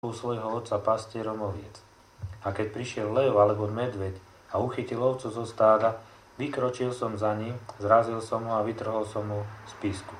u svojho otca pastierom oviec. A keď prišiel lev alebo medveď a uchytil ovcu zo stáda, vykročil som za ním, zrazil som ho a vytrhol som mu z písku.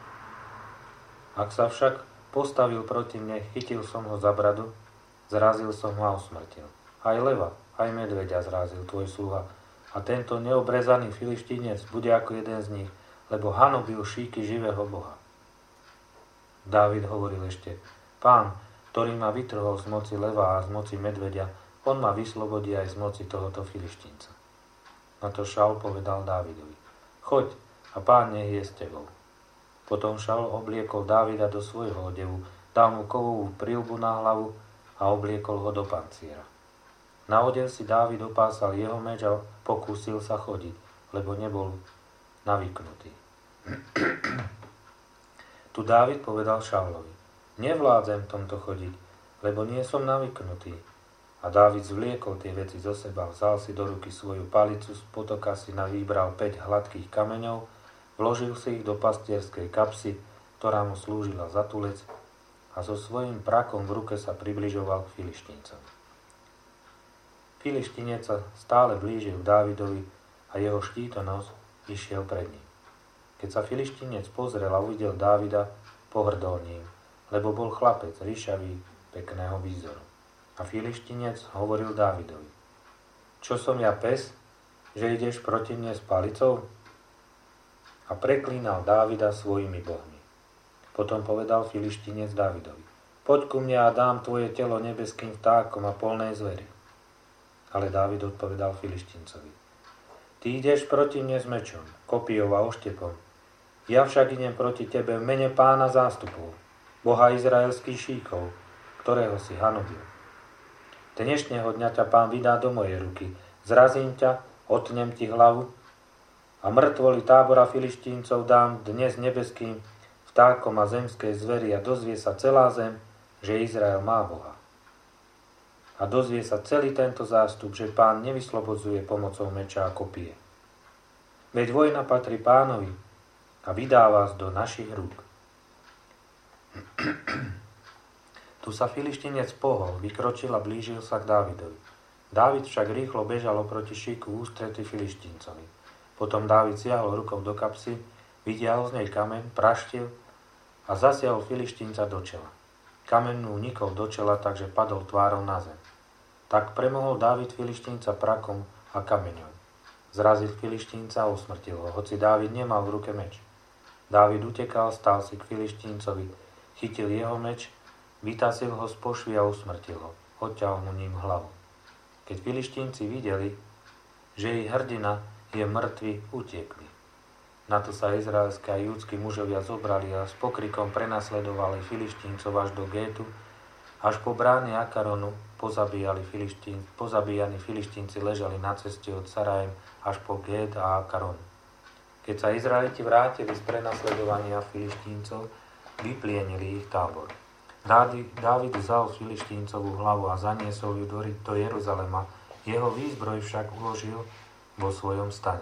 Ak sa však postavil proti mne, chytil som ho za bradu, zrazil som ho a usmrtil. Aj leva, aj medveďa zrazil tvoj sluha. A tento neobrezaný Filištínec bude ako jeden z nich, lebo hanobil šíky živého Boha. Dávid hovoril ešte: Pán, ktorý ma vytrhol z moci leva a z moci medveďa, on ma vyslobodí aj z moci tohoto Filištínca. Na to Šaul povedal Dávidovi: Choď a Pán nech je s tebou. Potom Šaul obliekol Dávida do svojho odevu, dal mu kovovú prilbu na hlavu a obliekol ho do panciera. Na odev si Dávid opásal jeho meč a pokúsil sa chodiť, lebo nebol navyknutý. Tu Dávid povedal Šaulovi: Nevládzem v tomto chodiť, lebo nie som navyknutý. A Dávid zvliekol tie veci zo seba, vzal si do ruky svoju palicu, z potoka si navýbral 5 hladkých kameňov, vložil si ich do pastierskej kapsy, ktorá mu slúžila za tulec, a so svojím prakom v ruke sa približoval k Filištíncovi. Filištínec sa stále blížil k Dávidovi a jeho štítonos išiel pred ním. Keď sa Filištínec pozrel a uvidel Dávida, pohrdol ním, lebo bol chlapec, ríšavý, pekného výzoru. A Filištínec hovoril Dávidovi: Čo som ja pes, že ideš proti mne s palicou? A preklínal Dávida svojimi bohmi. Potom povedal Filištínec Dávidovi: Poď ku mne a dám tvoje telo nebeským vtákom a polnej zveri. Ale Dávid odpovedal Filištíncovi: Ty ideš proti mne s mečom, kopijou a oštepom. Ja však idem proti tebe v mene Pána zástupov, Boha izraelských šíkov, ktorého si hanobil. Dnešného dňa ťa Pán vydá do mojej ruky. Zrazím ťa, otnem ti hlavu a mŕtvoli tábora Filištíncov dám dnes nebeským vtákom a zemskej zveri a dozvie sa celá zem, že Izrael má Boha. A dozvie sa celý tento zástup, že Pán nevyslobodzuje pomocou meča a kopie. Veď vojna patrí Pánovi a vydá vás do našich rúk. Tu sa Filištínec pohol, vykročil a blížil sa k Dávidovi. Dávid však rýchlo bežal oproti šíku v ústrety Filištíncovi. Potom Dávid siahol rukou do kapsy, vytiahol z nej kameň, praštil a zasiahol Filištínca do čela. Kameň mu unikol do čela, takže padol tvárou na zem. Tak premohol Dávid Filištínca prakom a kameňom. Zrazil Filištínca a usmrtil ho, hoci Dávid nemal v ruke meč. Dávid utekal, stál si k Filištíncovi, chytil jeho meč, vytasil ho z pošvy a usmrtil ho. Odťal mu ním hlavu. Keď Filištínci videli, že ich hrdina je mŕtvy, utiekli. Na to sa izraelské a júdski mužovia zobrali a s pokrikom prenasledovali Filištíncov až do Gétu, až po bráne Akaronu pozabíjani Filištínci ležali na ceste od Sarajem až po Gét a Akaron. Keď sa Izraeliti vrátili z prenasledovania Filištíncov, vyplienili ich tábor. Dávid vzal Filištíncovu hlavu a zaniesol ju do Jeruzalema, jeho výzbroj však uložil vo svojom stane.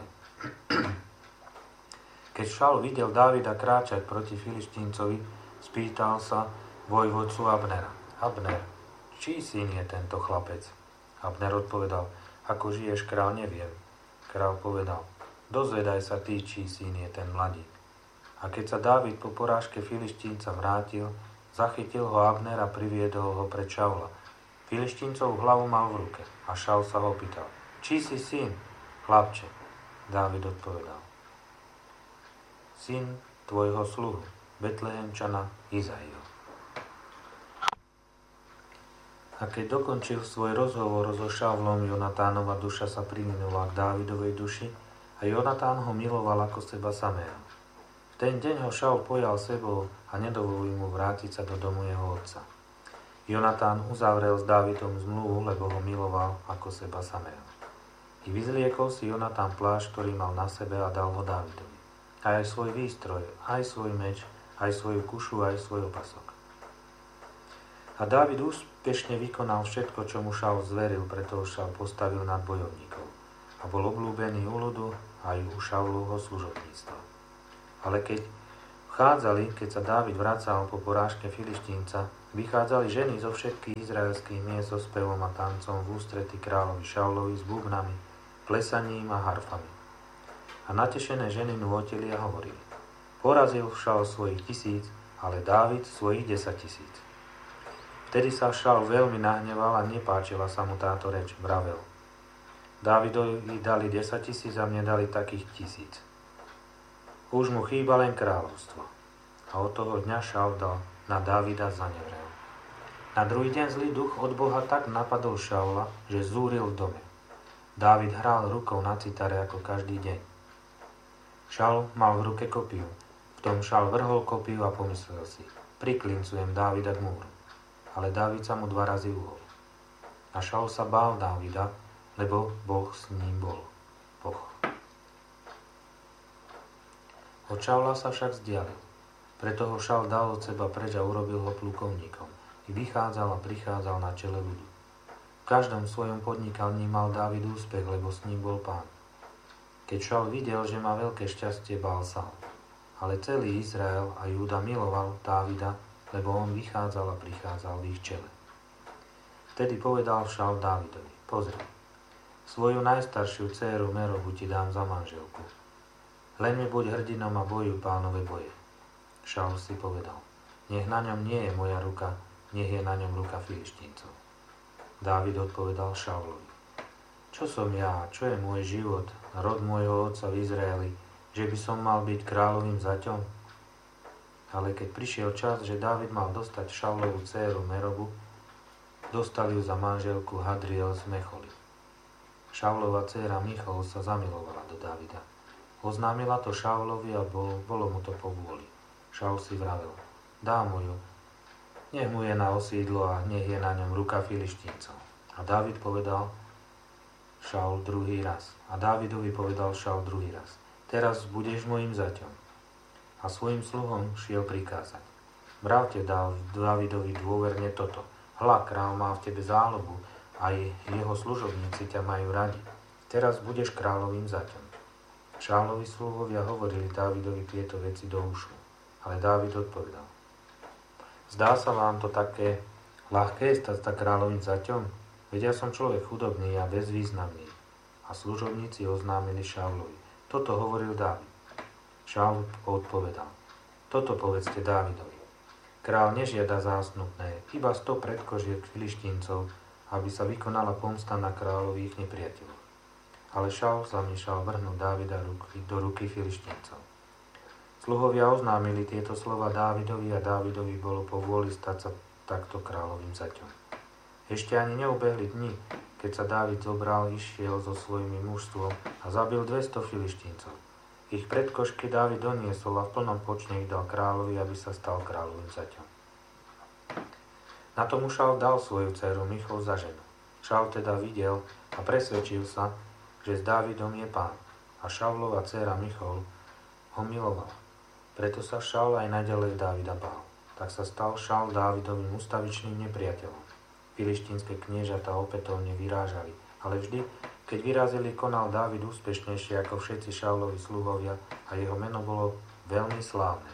Keď Šaul videl Dávida kráčať proti Filištíncovi, spýtal sa vojvodcu Abnera: Abner, čí syn je tento chlapec? Abner odpovedal: Ako žiješ, kráľ, neviem. Kráľ povedal: Dozvedaj sa ty, čí syn je ten mladík. A keď sa Dávid po porážke Filištínca vrátil, zachytil ho Abner a priviedol ho pred Šaula. Filištíncovú hlavu mal v ruke a Šaul sa ho pýtal: Čí si syn, chlapče? Dávid odpovedal: Syn tvojho sluhu, Betlehemčana Izaiho. A keď dokončil svoj rozhovor so Šaulom, Jonatánova duša sa priminula k Dávidovej duši a Jonatán ho miloval ako seba samého. V ten deň ho Šaul pojal sebou a nedovolil mu vrátiť sa do domu jeho otca. Jonatán uzavrel s Dávidom zmluvu, lebo ho miloval ako seba samého. I vyzliekol si Jonatán plášť, ktorý mal na sebe, a dal ho Dávidovi. Aj svoj výstroj, aj svoj meč, aj svoju kušu, aj svoj opasok. A Dávid úspešne vykonal všetko, čo mu Šaul zveril, preto ho Šaul postavil nad bojovníkov a bol obľúbený u ľudu aj u Šaulovho služobníctva. Ale keď sa Dávid vracal po porážke Filištínca, Vychádzali ženy zo všetkých izraelských miest so spevom a tancom v ústrety kráľovi Šaulovi s bubnami, plesaním a harfami. A natešené ženy nôtili a hovorili: Porazil Šaul svojich 1000, ale Dávid svojich 10 000. Vtedy sa Šaul veľmi nahneval a nepáčila sa mu táto reč, vravel: Dávidovi dali 10 000 a mne dali takých 1000. Už mu chýba len kráľovstvo. A od toho dňa Šaul dal na Dávida zanevrel. Na druhý deň zlý duch od Boha tak napadol Šaula, že zúril v dome. Dávid hral rukou na citare ako každý deň. Šaul mal v ruke kopiu. V tom Šaul vrhol kopiu a pomyslel si: priklincujem Dávida k múru. Ale Dávid sa mu 2 razy uhol. A Šaul sa bál Dávida, lebo Boh s ním bol. Boh. Od Šaula sa však vzdialil. Preto ho Šaul dal od seba preč a urobil ho plukovníkom. I vychádzal a prichádzal na čele ľudu. V každom svojom podnikaní mal Dávid úspech, lebo s ním bol Pán. Keď Šaul videl, že má veľké šťastie, bál sa ho. Ale celý Izrael a Júda miloval Dávida, lebo on vychádzal a prichádzal v ich čele. Vtedy povedal Šaul Dávidovi: Pozri, svoju najstaršiu dcéru Merobu ti dám za manželku. Len mi buď hrdinom a bojuj Pánove boje. Šaul si povedal: nech na ňom nie je moja ruka, nech je na ňom ruka Filištíncov. Dávid odpovedal Šaulovi: čo som ja, čo je môj život, rod môjho otca v Izraeli, že by som mal byť kráľovým zaťom? Ale keď prišiel čas, že Dávid mal dostať Šaulovú dcéru Merobu, dostal ju za manželku Hadriel z Mecholi. Šaulova dcéra Michol sa zamilovala do Dávida. Oznámila to Šaulovi a bolo mu to po vôli. Šaul si vravel: dám mu ju, nech mu je na osídlo a nech je na ňom ruka Filištíncov. A Dávid povedal Šaul druhý raz. A Dávidovi povedal Šaul druhý raz: teraz budeš mojim zaťom. A svojim sluhom šiel prikázať: vravte Dávidovi dôverne toto: hľa, kráľ má v tebe záľubu, aj jeho služobníci ťa majú radi. Teraz budeš kráľovým zaťom. Šaulovi sluhovia hovorili Dávidovi tieto veci do ušu. Ale Dávid odpovedal: zdá sa vám to také ľahké stať sa kráľovým zaťom? Veď ja som človek chudobný a bezvýznamný. A služobníci oznámili Šaulovi: toto hovoril Dávid. Šaul odpovedal: toto povedzte Dávidovi. Král nežiada zásnupné, iba 100 predkožiek Filištíncov, aby sa vykonala pomsta na kráľových nepriateľov. Ale Šaul zamýšľal vrhnúť Dávida do ruky Filištíncov. Sluhovia oznámili tieto slova Dávidovi a Dávidovi bolo po vôli stať sa takto kráľovým zaťom. Ešte ani neubehli dni, keď sa Dávid zobral, išiel so svojimi mužstvom a zabil 200 Filištíncov. Ich predkošky Dávid doniesol a v plnom počne ich dal kráľovi, aby sa stal kráľovým zaťom. Na tomu Šaul dal svoju dceru Michol za ženu. Šaul teda videl a presvedčil sa, že s Dávidom je Pán. A Šaulova dcera Michol ho milovala. Preto sa Šaul aj naďalej Dávida bál. Tak sa stal Šaul Dávidovým ustavičným nepriateľom. Filištínske kniežatá opätovne vyrážali, ale vždy, keď vyrazili, konal Dávid úspešnejšie ako všetci Šaulovi sluhovia a jeho meno bolo veľmi slávne.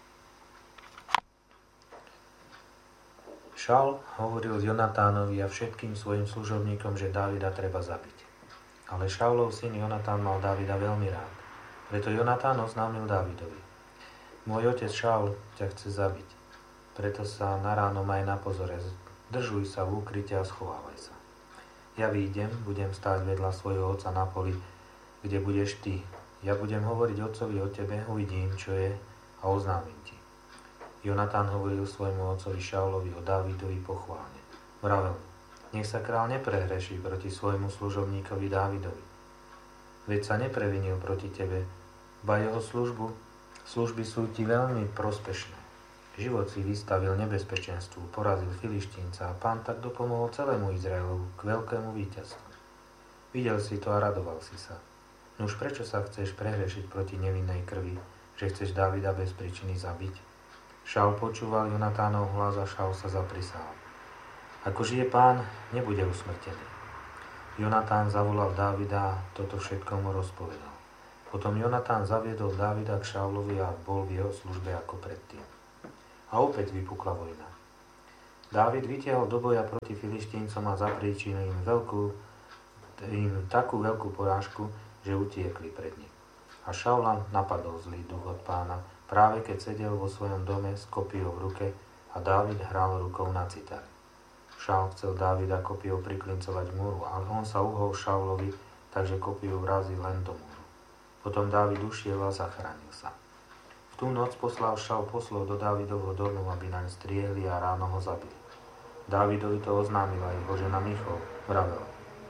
Šaul hovoril Jonatánovi a všetkým svojim služobníkom, že Dávida treba zabiť. Ale Šaulov syn Jonatán mal Dávida veľmi rád. Preto Jonatán oznámil Dávidovi: môj otec Šaul ťa chce zabiť. Preto sa na ráno maj na pozore. Držuj sa v úkryte a schovávaj sa. Ja výjdem, budem stáť vedľa svojho otca na poli, kde budeš ty. Ja budem hovoriť otcovi o tebe, uvidím, čo je a oznámim ti. Jonatán hovoril svojmu otcovi Šaulovi o Dávidovi pochválne. Vravel: nech sa král neprehreší proti svojmu služobníkovi Dávidovi. Veď sa neprevinil proti tebe, ba jeho služby sú ti veľmi prospešné. Život si vystavil nebezpečenstvu, porazil Filištínca a Pán tak dopomohol celému Izraelu k veľkému víťazstvu. Videl si to a radoval si sa. Nuž prečo sa chceš prehrešiť proti nevinnej krvi, že chceš Dávida bez príčiny zabiť? Šaul počúval Jonatánov hlas a Šaul sa zaprisál: ako žije Pán, nebude usmrtený. Jonatán zavolal Dávida a toto všetko mu rozpovedal. Potom Jonatán zaviedol Dávida k Šaulovi a bol v jeho službe ako predtým. A opäť vypukla vojna. Dávid vytiahol do boja proti Filištíncom a zapríčinil im takú veľkú porážku, že utiekli pred ním. A Šaula napadol zlý duch od Pána, práve keď sedel vo svojom dome s kopijou v ruke a Dávid hral rukou na citare. Šaul chcel Dávida kopijou priklincovať k múru, ale on sa uhol Šaulovi, takže kopiju vrazil len do múru. Potom Dávid ušiel a zachránil sa. V tú noc poslal Šaul poslov do Dávidovho domu, aby naň striehli a ráno ho zabili. Dávidovi to oznámila jeho žena Michol, vravela: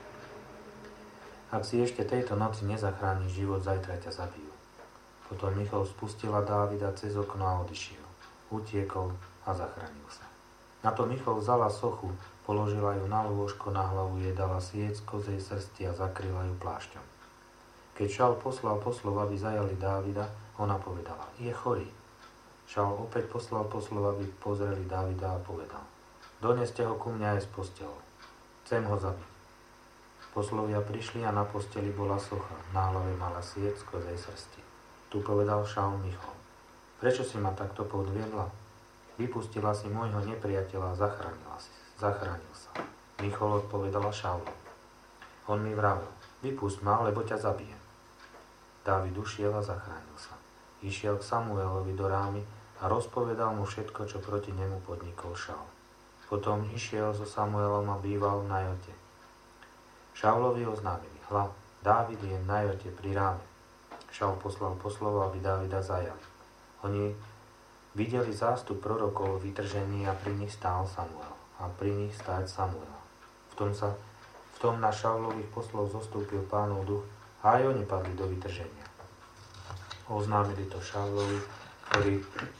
Ak si ešte tejto noci nezachrániš život, zajtra ťa zabijú. Potom Michol spustila Dávida cez okno a odišiel. Utiekol a zachránil sa. Na to Michol vzala sochu, položila ju na lôžko, na hlavu jej dala siec kozej srsti a zakryla ju plášťom. Keď Šaul poslal poslov, aby zajali Dávida, ona povedala: Je chorý. Šaul opäť poslal poslov, aby pozreli Dávida a povedal: Doneste ho ku mňa aj z postelou. Chcem ho zabiť. Poslovia prišli a na posteli bola socha, na hlave mala siec kozej srsti. Tu povedal Šaul Michol: Prečo si ma takto podviedla? Vypustila si môjho nepriateľa a zachránil sa. Michol odpovedala Šaulu: On mi vravel: Vypust ma, lebo ťa zabijem. Dávid ušiel a zachránil sa. Išiel k Samuelovi do Rámy a rozpovedal mu všetko, čo proti nemu podnikol Šaul. Potom išiel so Samuelom a býval v Najote. Šaulovi oznámili: Hľa, Dávid je v Najote pri Ráme. Šaul poslal poslov, aby Dávida zajali. Oni videli zástup prorokov v vytržení a pri nich stál Samuel a pri nich stáť Samuel. V tom na Šaulových poslov zostúpil Pánov duch a aj oni padli do vytrženia. Oznámili to Šaulovi, ktorý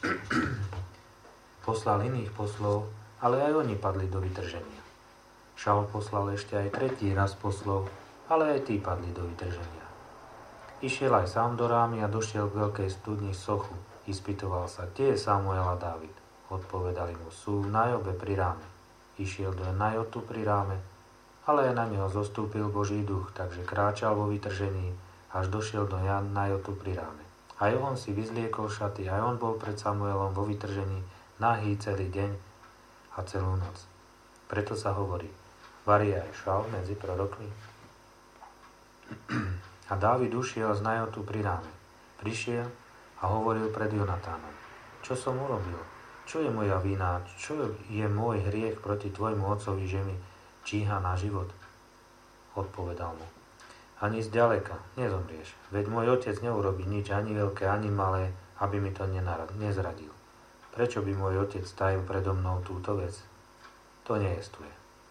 poslal iných poslov, ale aj oni padli do vytrženia. Šaul poslal ešte aj tretí raz poslov, ale aj tí padli do vytrženia. Išiel aj sám do Rámy a došiel k veľkej studni Sochu. Ispytoval sa: Kde je Samuel a Dávid? Odpovedali mu: Sú v Najobe pri Ráme. Išiel do Najotu pri Ráme, ale aj na neho zostúpil Boží duch, takže kráčal vo vytržení, až došiel do Najotu pri Ráme. Aj on si vyzliekol šaty, aj on bol pred Samuelom vo vytržení, nahý celý deň a celú noc. Preto sa hovorí: Varí aj Šaul medzi prorokmi. A Dávid ušiel z Najotu pri Ráme. Prišiel a hovoril pred Jonatánom: Čo som urobil? Čo je moja vina? Čo je môj hriech proti tvojmu otcovi, že mi číha na život? Odpovedal mu: Ani zďaleka nezomrieš. Veď môj otec neurobí nič, ani veľké, ani malé, aby mi to nezradil. Prečo by môj otec tajil predo mnou túto vec? To nejestvuje.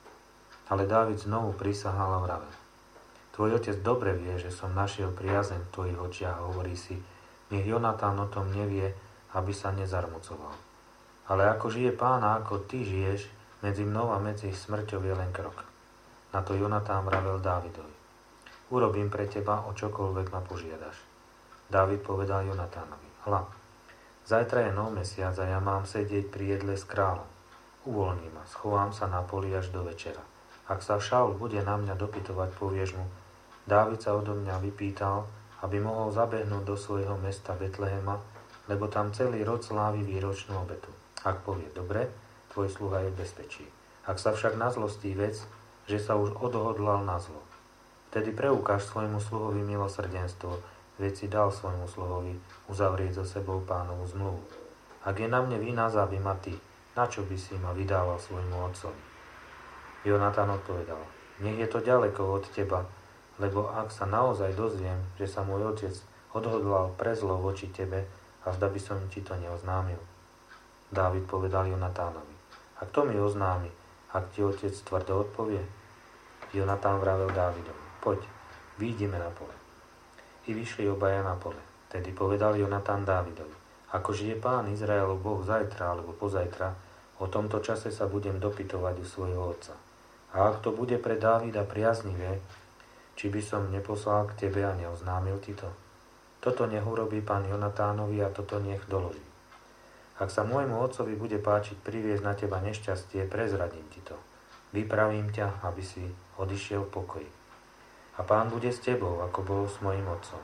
Ale Dávid znovu prisahal a vravel: Tvoj otec dobre vie, že som našiel priazeň v tvojich očiach, a hovorí si: Nech Jonatán o tom nevie, aby sa nezarmucoval. Ale ako žije Pán a ako ty žiješ, medzi mnou a medzi smrťou je len krok. Na to Jonatán vravel Dávidovi: Urobím pre teba, o čokoľvek ma požiadaš. Dávid povedal Jonatánovi: Hľa, zajtra je nov mesiac a ja mám sedieť pri jedle s kráľom. Uvoľni ma, schovám sa na poli až do večera. Ak sa Šaul bude na mňa dopytovať, povieš mu: Dávid sa odo mňa vypýtal, aby mohol zabehnúť do svojho mesta Betlehema, lebo tam celý rod slávi výročnú obetu. Ak povie: Dobre, tvoj sluha je v bezpečí. Ak sa však nazlostí vec, že sa už odhodlal na zlo, vtedy preukáž svojmu sluhovi milosrdenstvo, veď si dal svojmu sluhovi uzavrieť so sebou Pánovu zmluvu. Ak je na mne vina, zabij ma ty, na čo by si ma vydával svojmu otcovi? Jonatán odpovedal: Nech je to ďaleko od teba, lebo ak sa naozaj dozviem, že sa môj otec odhodlal pre zlo voči tebe, a zda by som ti to neoznámil. Dávid povedal Jonatánovi: A kto mi oznámi, ak ti otec tvrdo odpovie? Jonatán vravel Dávidovi: Poď, vyjdime na pole. I vyšli obaja na pole. Tedy povedal Jonatán Dávidovi: Ako žije Pán Izraelov Boh, zajtra alebo pozajtra, o tomto čase sa budem dopytovať u svojho otca. A ak to bude pre Dávida priaznivé, či by som neposlal k tebe a neoznámil ti to? Toto nech urobí pán Jonatánovi a toto nech doloží. Ak sa môjmu otcovi bude páčiť priviesť na teba nešťastie, prezradím ti to. Vypravím ťa, aby si odišiel v pokoji. A Pán bude s tebou, ako bol s mojim otcom.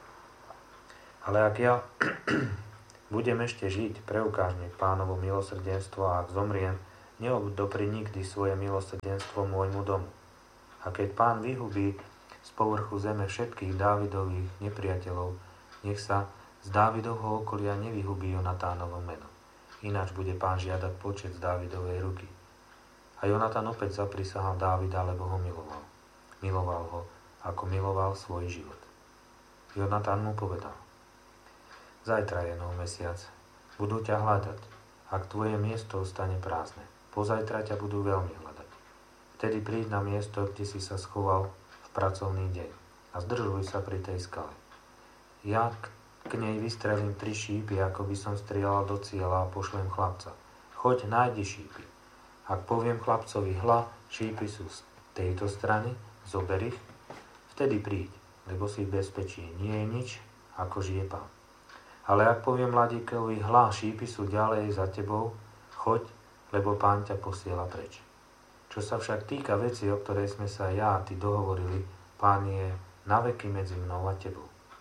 Ale ak ja budem ešte žiť, preukáž mi Pánovo milosrdenstvo, a ak zomriem, neodopri nikdy svoje milosrdenstvo môjmu domu. A keď Pán vyhubí z povrchu zeme všetkých Dávidových nepriateľov, nech sa z Dávidovho okolia nevyhubí Jonatánovo meno. Ináč bude Pán žiadať počet z Dávidovej ruky. A Jonatán opäť zaprisahal Dávida, lebo ho miloval. Miloval ho, ako miloval svoj život. Jonatán mu povedal: Zajtra je nov mesiac, budú ťa hľadať, ak tvoje miesto ostane prázdne. Pozajtra ťa budú veľmi hľadať. Vtedy príď na miesto, kde si sa schoval v pracovný deň a zdržuj sa pri tej skale. Ja k nej vystrelím 3 šípy, ako by som strieľal do cieľa a pošlem chlapca. Choď, nájdi šípy. Ak poviem chlapcovi: hľa, šípy sú z tejto strany, zober ich, vtedy príď, lebo si v bezpečí. Nie je nič, ako žije Pán. Ale ak poviem mladíkovi: hľa, šípy sú ďalej za tebou, choď, lebo Pán ťa posiela preč. Čo sa však týka veci, o ktorej sme sa ja a ty dohovorili, Pán je naveky medzi mnou a tebou.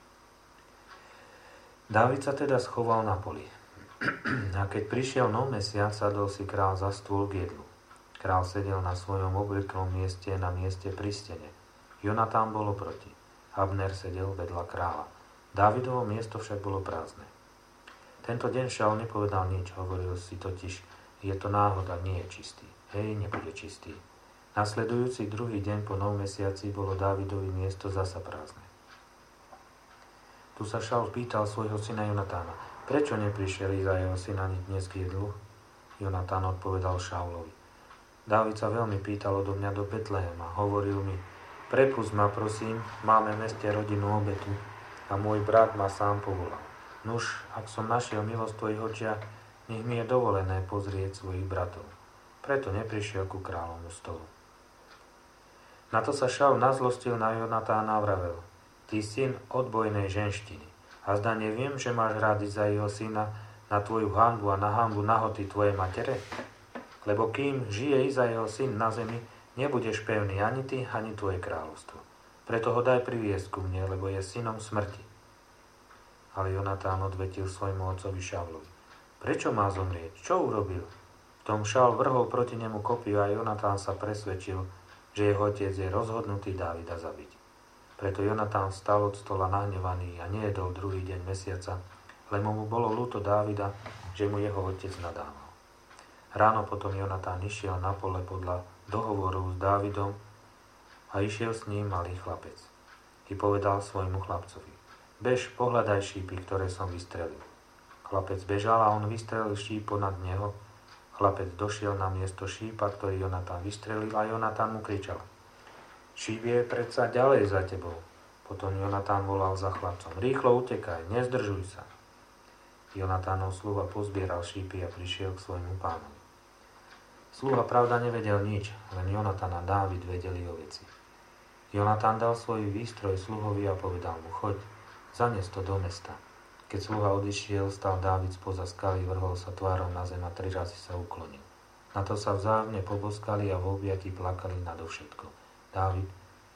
Dávid sa teda schoval na poli. A keď prišiel nov mesiac, sadol si král za stôl k jedlu. Král sedel na svojom obvyklom mieste, na mieste pri stene. Jonatán bol oproti. Abner sedel vedľa kráľa. Dávidovo miesto však bolo prázdne. Tento deň Šaul nepovedal nič, hovoril si totiž: je to náhoda, nie je čistý. Hej, nebude čistý. Nasledujúci druhý deň po nov mesiaci bolo Dávidovi miesto zasa prázdne. Tu sa Šaul pýtal svojho syna Jonatána: prečo neprišiel Izaijeho syn ani dnes k jedlu? Jonatán odpovedal Šaulovi: Dávid sa veľmi pýtal odo mňa do Betlehema. Hovoril mi: prepusť ma, prosím, máme v meste rodinnú obetu a môj brat ma sám povolal. Nuž, ak som našiel milosť v tvojich očiach, nech mi je dovolené pozrieť svojich bratov. Preto neprišiel ku kráľovmu stolu. Na to sa Šaul nazlostil na Jonatána a vravel: ty syn odbojnej ženštiny. A zda neviem, že máš rád Izaiho syna na tvoju hanbu a na hanbu nahoty tvojej matere? Lebo kým žije Izaiho syn na zemi, nebudeš pevný ani ty, ani tvoje kráľovstvo. Preto ho daj priviesť ku mne, lebo je synom smrti. Ale Jonatán odvetil svojmu otcovi Šaulovi: prečo má zomrieť? Čo urobil? V tom Šaul vrhol proti nemu kopiu a Jonatán sa presvedčil, že jeho otec je rozhodnutý Dávida zabiť. Preto Jonatán vstal od stola nahnevaný a nejedol druhý deň mesiaca, lebo mu bolo ľúto Dávida, že mu jeho otec nadával. Ráno potom Jonatán išiel na pole podľa dohovoru s Dávidom a išiel s ním malý chlapec. I povedal svojmu chlapcovi: bež, pohľadaj šípy, ktoré som vystrelil. Chlapec bežal a on vystrelil šíp ponad neho. Chlapec došiel na miesto šípa, ktorý Jonatán vystrelil, a Jonatán mu kričal: šíp je predsa ďalej za tebou. Potom Jonatán volal za chlapcom: rýchlo utekaj, nezdržuj sa. Jonatánov sluha pozbieral šípy a prišiel k svojmu pánovi. Sluha pravda nevedel nič, len Jonatán a Dávid vedeli o veci. Jonatán dal svoj výstroj sluhovi a povedal mu: choď, zanes to do mesta. Keď sluha odišiel, stal Dávid spoza skaly, vrhol sa tvárou na zem a 3 razy sa uklonil. Na to sa vzájomne poboskali a v objatí plakali nadovšetko. Dávid.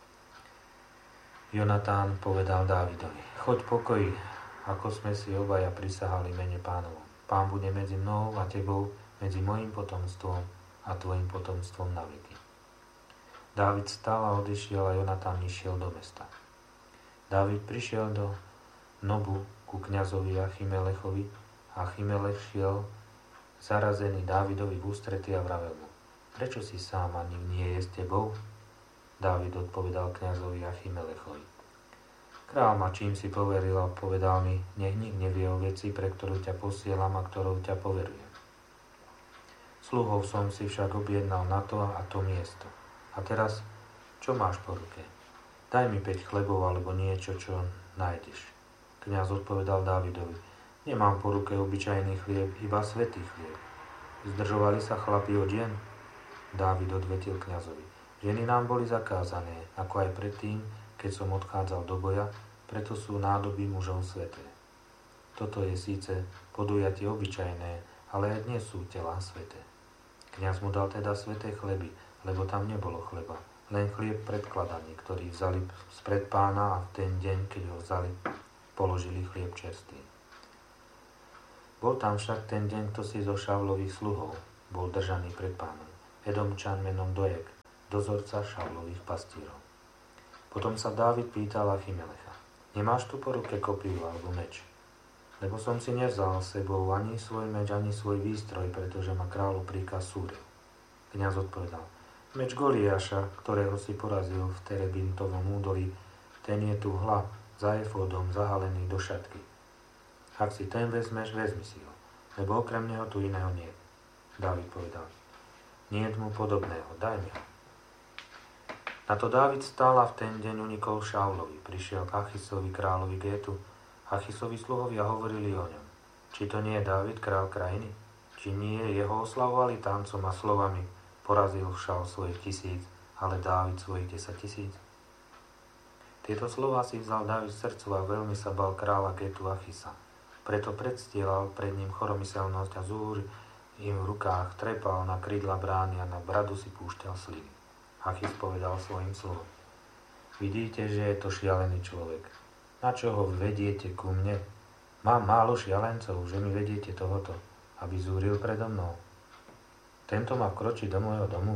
Jonatán povedal Dávidovi: choď pokoji, ako sme si obaja prisahali mene Pánovom. Pán bude medzi mnou a tebou, medzi mojím potomstvom a tvojim potomstvom na veky. Dávid stal a odišiel a Jonatán išiel do mesta. Dávid prišiel do Nobu ku kňazovi Achimelechovi a Achimelech šiel zarazený Dávidovi v ústrety a vravel mu: prečo si sám a nik nie je s tebou? Dávid odpovedal kňazovi Achimelechovi: král ma čím si poveril a povedal mi: nech nik nevie o veci, pre ktorú ťa posielam a ktorou ťa poverujem. Sluhov som si však objednal na to a to miesto. A teraz, čo máš po ruke? Daj mi 5 chlebov alebo niečo, čo nájdeš. Kňaz odpovedal Dávidovi: nemám po ruke obyčajný chlieb, iba svätý chlieb. Zdržovali sa chlapi od žien? Dávid odvetil kňazovi: ženy nám boli zakázané, ako aj predtým, keď som odchádzal do boja, preto sú nádoby mužov sväté. Toto je síce podujatie obyčajné, ale aj dnes sú telá sväté. Kňaz mu dal teda sväté chleby, lebo tam nebolo chleba, len chlieb predkladaný, ktorý vzali spred Pána a v ten deň, keď ho vzali, položili chlieb čerstvý. Bol tam však ten deň kto si zo Šaulových sluhov. bol držaný pred pánom. Edomčan menom Dojek, dozorca Šaulových pastírov. Potom sa Dávid pýtal Achimelecha: Nemáš tu po ruke kopiu alebo meč? Lebo som si nevzal s sebou ani svoj meč, ani svoj výstroj, pretože ma kráľov príkaz súdil. Kňaz odpovedal: Meč Goliáša, ktorého si porazil v Terebintovom údolí, ten je tu hla, za efódom, zahalený do šatky. Ak si ten vezmeš, vezmi si ho, lebo okrem neho tu iného nie. Dávid povedal: Niet mu podobného, daj mi ho. Na to Dávid stál a v ten deň unikol Šaulovi. Prišiel k Achisovi, kráľovi Gétu. Achisovi sluhovia hovorili o ňom: Či to nie je Dávid, kráľ krajiny? Či nie jeho oslavovali tancom a slovami: Porazil Šaul svojich 1000, ale Dávid svojich 10 000? Tieto slová si vzal Dávid z srdcu a veľmi sa bal kráľa Gétu Achisa. Preto predstielal pred ním choromyselnosť a zúr im v rukách trepal na krídla brány a na bradu si púšťal sliny. Achis povedal svojim slovom: Vidíte, že je to šialený človek. Na čo ho vediete ku mne? Mám málo šialencov, že mi vediete tohoto, aby zúril predo mnou. Tento má vkročiť do môjho domu.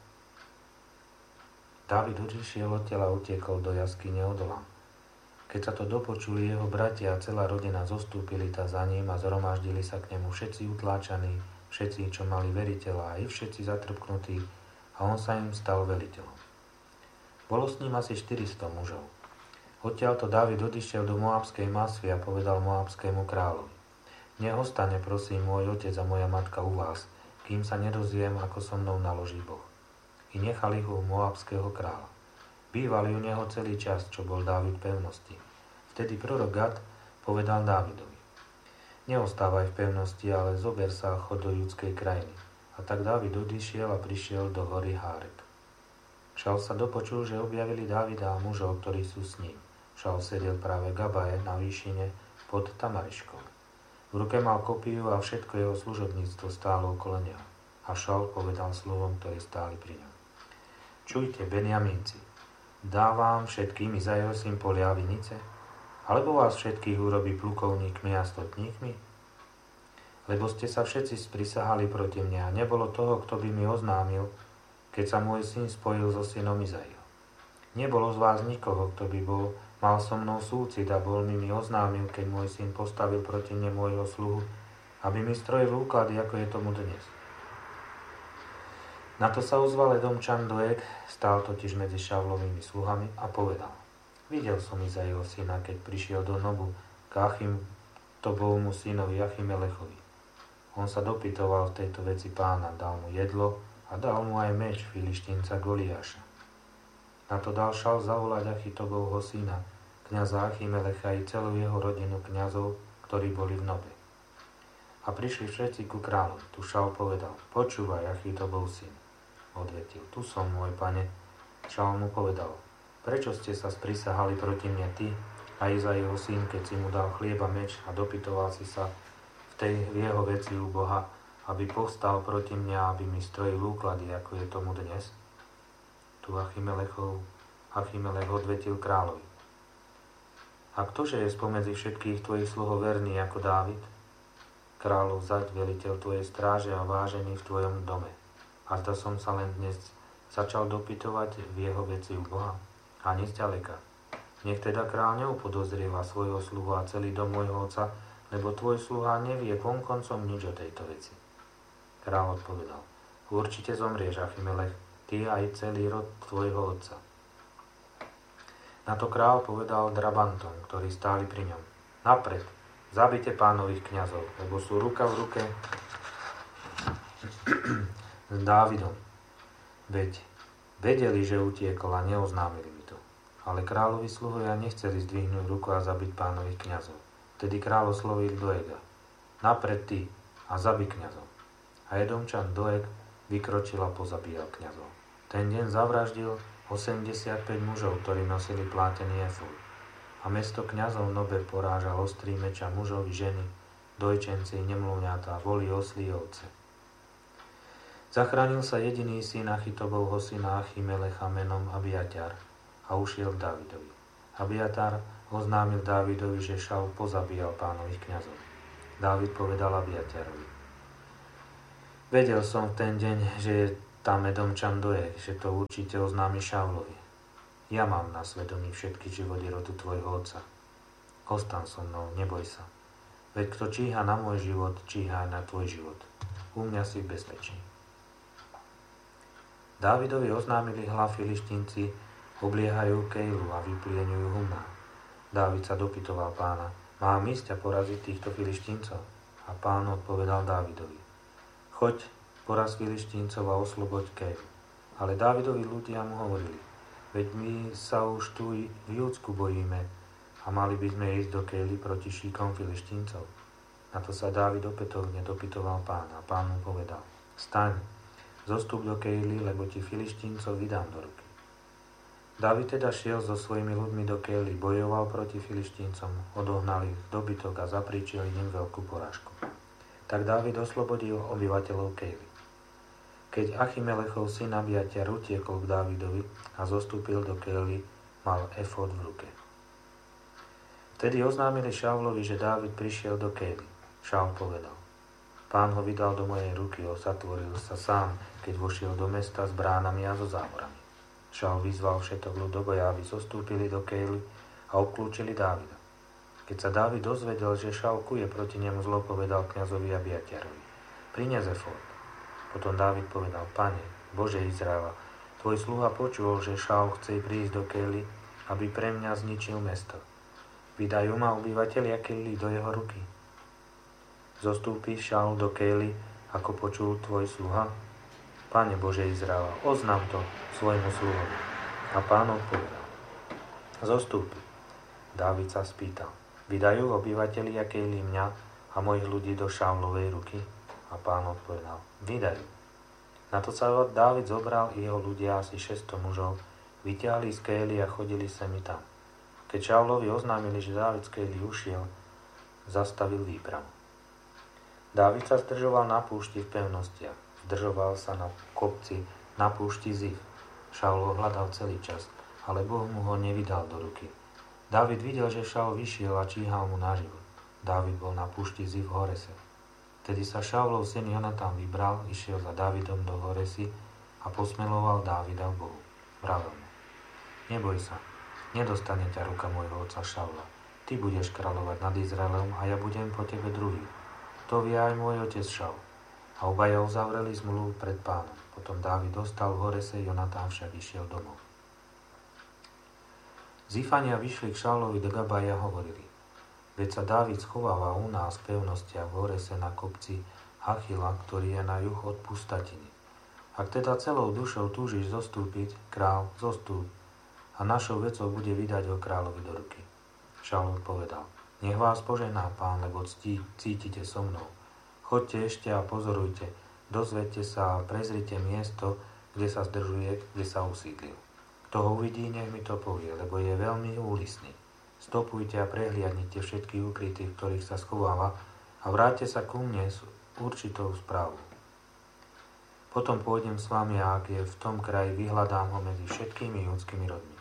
Dávid odišiel odtiaľ a utiekol do jaskyne Odolam. Keď sa to dopočuli, jeho bratia a celá rodina zostúpili tá za ním a zhromaždili sa k nemu všetci utláčaní, všetci, čo mali veriteľa, aj všetci zatrpknutí, a on sa im stal veliteľom. Bolo s ním asi 400 mužov. Odtiaľto Dávid odišiel do Moabskej Masvy a povedal Moabskému kráľovi: Nech ostane, prosím, môj otec a moja matka u vás, kým sa nedozviem, ako so mnou naloží Boh. I nechali ho u Moabského kráľa. Bývali u neho celý čas, čo bol Dávid v pevnosti. Vtedy prorok Gad povedal Dávidovi: Neostávaj v pevnosti, ale zober sa a chod do judskej krajiny. A tak Dávid odišiel a prišiel do hory Háreb. Šaul sa dopočul, že objavili Dávida a mužov, ktorí sú s ním. Šaul sedel práve v Gabaje na výšine pod Tamariškou. V ruke mal kopiu a všetko jeho služobníctvo stálo okolo neho. A Šaul povedal slovom, ktorí stáli pri ňom: Čujte, Benjamínci, dávam všetkým Izaiovým polia vinice? Alebo vás všetkých urobí plukovníkmi a stotníkmi? Lebo ste sa všetci sprisahali proti mne a nebolo toho, kto by mi oznámil, keď sa môj syn spojil so synom Izaiom. Nebolo z vás nikoho, kto by mal so mnou súcit a bol mi oznámil, keď môj syn postavil proti mne môjho sluhu, aby mi strojil úklady, ako je tomu dnes. Na to sa ozval Edomčan Dojek, stál totiž medzi Šaulovými sluhami a povedal: Videl som Izaiho syna, keď prišiel do Nobu k Achitobovmu synovi Achimelechovi. On sa dopytoval v tejto veci pána, dal mu jedlo a dal mu aj meč Filištínca Goliáša. Na to dal Šaul zavolať Achitobovho syna, kňaza Achimelecha i celú jeho rodinu kňazov, ktorí boli v Nobe. A prišli všetci ku kráľovi. Tu Šaul povedal: Počúvaj, Achitobov syn. Odvetil: Tu som, môj pane. Šaul mu povedal: Prečo ste sa sprisahali proti mne ty a Izaiho syn, keď si mu dal chlieb a meč a dopytoval si sa v jeho veci u Boha, aby povstal proti mne a aby mi strojil úklady, ako je tomu dnes? Tu Achimelech odvetil kráľovi: A ktože je spomedzi všetkých tvojich sluhov verný ako Dávid? Kráľov zať, veliteľ tvojej stráže a vážený v tvojom dome. A zda som sa len dnes začal dopytovať v jeho veci u Boha? Ani zďaleka. Nech teda kráľ neupodozrieva svojho sluhu a celý dom môjho otca, lebo tvoj sluha nevie vonkoncom nič o tejto veci. Kráľ odpovedal: Určite zomrieš, Achimelech, ty aj celý rod tvojho otca. Na to kráľ povedal drabantom, ktorí stáli pri ňom: Napred, zabite pánových kňazov, lebo sú ruka v ruke s Dávidom. Veď vedeli, že utiekol a neoznámili mi to. Ale kráľovi sluhovia nechceli zdvihnúť ruku a zabiť pánových kňazov. Vtedy kráľ oslovil Dojega: Napred ty a zabij kňazov. A Edomčan Dojek vykročil a pozabíjal kňazov. Ten deň zavraždil 85 mužov, ktorí nosili plátený efód. A mesto kňazov Nobe porážal ostrý meč a mužov i ženy, dojčenci, nemluvňatá, voli, oslí, ovce. Zachránil sa jediný syn Achitobovho syna Achimelecha menom Abiatar a ušiel k Dávidovi. Abiatar oznámil Dávidovi, že Šaul pozabíjal pánových kňazov. Dávid povedal Abiatarovi: Vedel som v ten deň, že je tam Edomčan Dojek, že to určite oznámi Šaulovi. Ja mám na svedomí všetky životy rodu tvojho otca. Ostan so mnou, neboj sa. Veď kto číha na môj život, číha aj na tvoj život. U mňa si v bezpečí. Dávidovi oznámili Filištínci, obliehajú Kejlu a vyplieňujú humná. Dávid sa dopytoval pána, mám ísť a poraziť týchto Filištíncov? A pán odpovedal Dávidovi, choď, poraz Filištíncov a osloboď Kejlu. Ale Dávidovi ľudia mu hovorili, veď my sa už tu v Júdsku bojíme a mali by sme ísť do Kejly proti šíkom Filištíncov. Na to sa Dávid opätovne dopytoval pána a pán mu povedal, staň, zostup do Kejly, lebo ti Filištíncov vydám do ruky. Dávid teda šiel so svojimi ľuďmi do Kejly, bojoval proti Filištíncom, odohnal ich dobytok a zapríčil im veľkú porážku. Tak Dávid oslobodil obyvateľov Kejly. Keď Achimelechov syn Abiatar utiekol k Dávidovi a zostúpil do Kejly, mal efod v ruke. Vtedy oznámili Šaulovi, že Dávid prišiel do Kejly. Šaul povedal, pán ho vydal do mojej ruky, zatvoril sa sám, keď vošiel do mesta s bránami a so závorami. Šaul vyzval všetok ľud do boja, aby zostúpili do Kejly a obklúčili Dávida. Keď sa Dávid dozvedel, že Šaul kuje proti nemu, zlo povedal kňazovi Abiatarovi, prinies efod. Potom Dávid povedal, pane, Bože Izraela, tvoj sluha počul, že Šaul chce prísť do Kejly, aby pre mňa zničil mesto. Vydajú ma obyvatelia Kejly do jeho ruky. Zostúpi Šaul do Kejly, ako počul tvoj sluha? Pane Bože Izraela, oznám to svojmu sluhovi. A pán odpovedal, zostúpi. Dávid sa spýtal, vydajú obyvatelia Kejly mňa a mojich ľudí do Šaulovej ruky? A pán odpovedal, vydajú. Na to sa Dávid zobral i jeho ľudia, asi 600 mužov, vyťahli z Kejly a chodili sem i tam. Keď Šaulovi oznámili, že Dávid z Kejly ušiel, zastavil výpravu. Dávid sa zdržoval na púšti v pevnostiach. Zdržoval sa na kopci, na púšti Ziv. Šaul ho hľadal celý čas, ale Boh mu ho nevydal do ruky. Dávid videl, že Šaul vyšiel a číhal mu na život. Dávid bol na púšti Ziv v Horese. Tedy sa Šaulov syn Jonatan vybral, išiel za Dávidom do Horesy a posmeloval Dávida v Bohu. Vravel mu, neboj sa, nedostane ťa ruka môjho otca Šaula. Ty budeš kráľovať nad Izraelom a ja budem po tebe druhý. To vie aj môj otec Šaul. A obaja uzavreli zmluvu pred pánom. Potom Dávid dostal v Horese, Jonatán však išiel domov. Zifania vyšli k Šaulovi do Gabaja a hovorili, veď sa Dávid schováva u nás v pevnostiach v Horese na kopci Achila, ktorý je na juh od pustatiny. Ak teda celou dušou túžiš zostúpiť, král, zostúp a našou vecou bude vydať ho kráľovi do ruky. Šaul povedal, nech vás požehná pán, lebo cítite so mnou. Choďte ešte a pozorujte, dozvedte sa a prezrite miesto, kde sa zdržuje, kde sa usídlil. Kto ho uvidí, nech mi to povie, lebo je veľmi úlisný. Stopujte a prehliadnite všetky ukryty, v ktorých sa schováva a vráťte sa ku mne s určitou správou. Potom pôjdem s vami a ak je v tom kraji, vyhľadám ho medzi všetkými judskými rodmi.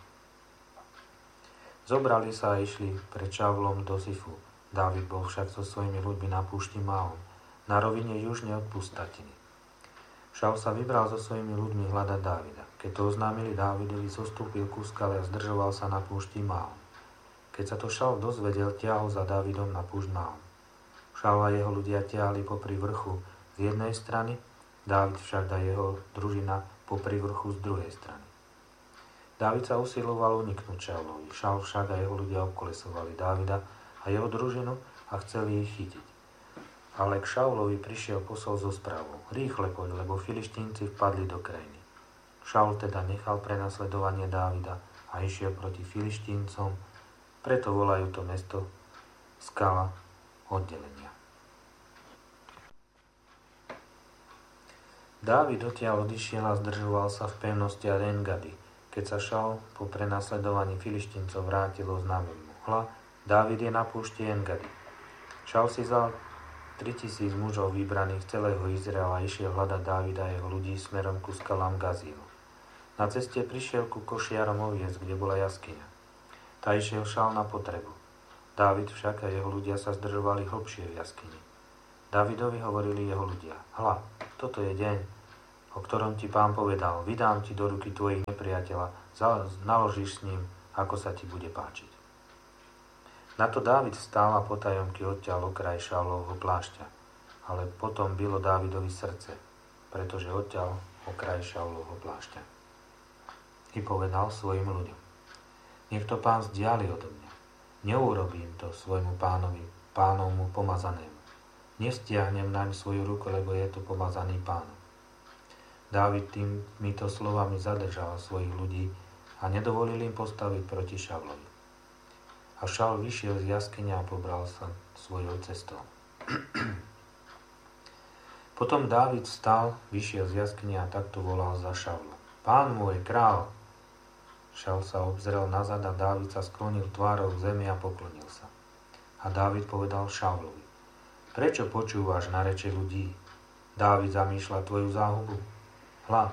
Zobrali sa a išli pred Šaulom do Zifu. Dávid bol však so svojimi ľuďmi na púšti Maon, na rovine južne od pustatiny. Šaul sa vybral so svojimi ľuďmi hľadať Dávida. Keď to oznámili Dávidovi, zostúpil ku skale a zdržoval sa na púšti Maon. Keď sa to Šaul dozvedel, ťahol za Dávidom na púšť Maon. Šaul a jeho ľudia ťahli popri vrchu z jednej strany, Dávid však a jeho družina popri vrchu z druhej strany. Dávid sa usiloval uniknúť Šaulovi. Šaul však a jeho ľudia obkolesovali Dávida a jeho družinu a chceli ich chytiť. Ale k Šaulovi prišiel posol so správou. Rýchle poď, lebo Filištínci vpadli do krajiny. Šaul teda nechal prenasledovanie Dávida a išiel proti Filištíncom, preto volajú to mesto Skala oddelenia. Dávid odtiaľ odišiel a zdržoval sa v pevnosti En-Gadi. Keď sa Šaul po prenasledovaní Filištíncov vrátil, oznámil mu, hľa, Dávid je na púšti En-Gadi. Šaul si vzal 3000 mužov vybraných celého Izraela išiel hľadať Dávida a jeho ľudí smerom ku skalám Gazíl. Na ceste prišiel ku košiarom oviec, kde bola jaskyňa. Tá išiel Šaul na potrebu. Dávid však a jeho ľudia sa zdržovali hlbšie v jaskyni. Dávidovi hovorili jeho ľudia, hľa, toto je deň, o ktorom ti Pán povedal, vydám ti do ruky tvojich nepriateľa, naložíš s ním, ako sa ti bude páčiť. Na to Dávid vstal a potajomky odťal okraj Šaulovho plášťa, ale potom bylo Dávidovi srdce, pretože odťal okraj Šaulovho plášťa. I povedal svojim ľuďom, nech to Pán vzdiali odo mňa, neurobím to svojmu pánovi, pánovmu pomazanému. Nestiahnem naň svoju ruku, lebo je to pomazaný Pánom. Dávid týmito slovami zadržal svojich ľudí a nedovolil im postaviť proti Šaulovi. A Šaul vyšiel z jaskyne a pobral sa svojou cestou. Potom Dávid vstal, vyšiel z jaskyne a takto volal za Šaulom. Pán môj, král! Šaul sa obzrel nazad a Dávid sa sklonil tvárou k zemi a poklonil sa. A Dávid povedal Šaulovi, prečo počúvaš na reče ľudí? Dávid zamýšľa tvoju záhubu. Hľa,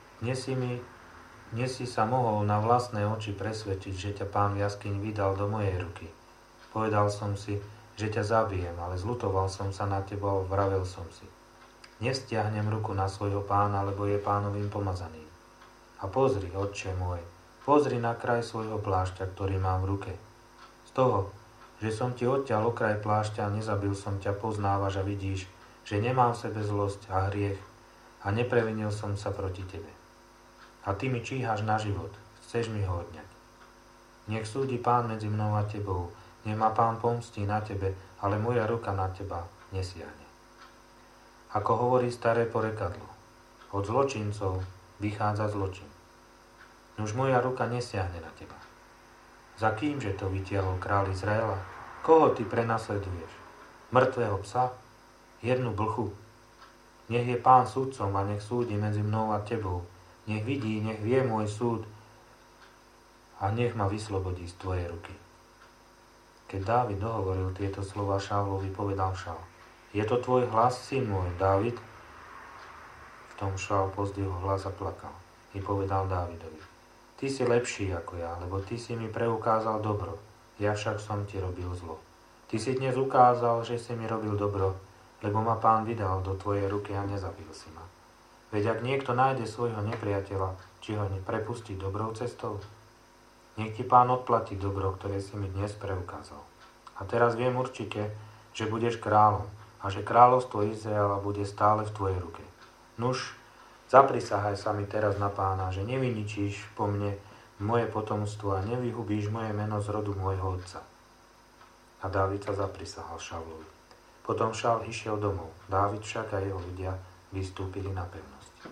dnes si sa mohol na vlastné oči presvedčiť, že ťa Pán v jaskyni vydal do mojej ruky. Povedal som si, že ťa zabijem, ale zľutoval som sa na teba a vravel som si. Nestiahnem ruku na svojho Pána, lebo je Pánovým pomazaným. A pozri, otče môj, pozri na kraj svojho plášťa, ktorý mám v ruke. Z toho, že som ti odťal okraj plášťa a nezabil som ťa, poznávaš a vidíš, že nemám v sebe zlosť a hriech a neprevinil som sa proti tebe. A ty mi číhaš na život, chceš mi ho odňať. Nech súdi Pán medzi mnou a tebou, nech ma Pán pomstí na tebe, ale moja ruka na teba nesiahne. Ako hovorí staré porekadlo, od zločincov vychádza zločin. Nuž moja ruka nesiahne na teba. Za kýmže to vytiahol kráľ Izraela? Koho ty prenasleduješ? Mŕtvého psa? Jednu blchu? Nech je Pán sudcom a nech súdi medzi mnou a tebou. Nech vidí, nech vie môj súd a nech ma vyslobodí z tvojej ruky. Keď Dávid dohovoril tieto slova Šaulovi, povedal Šaul, je to tvoj hlas, syn môj, Dávid? V tom Šaul pozdvihol hlas a plakal. I povedal Dávidovi, ty si lepší ako ja, lebo ty si mi preukázal dobro, ja však som ti robil zlo. Ty si dnes ukázal, že si mi robil dobro, lebo ma Pán vydal do tvojej ruky a nezabil si ma. Veď ak niekto nájde svojho nepriateľa, či ho neprepustí dobrou cestou, nech ti Pán odplatí dobro, ktoré si mi dnes preukázal. A teraz viem určite, že budeš kráľom a že kráľovstvo Izraela bude stále v tvojej ruke. Nuž, zaprisahaj sa mi teraz na Pána, že nevyničíš po mne moje potomstvo a nevyhubíš moje meno z rodu môjho otca. A Dávid sa zaprisahal Šaulovi. Potom Šaul išiel domov, Dávid však a jeho ľudia vystúpili na pevnosť.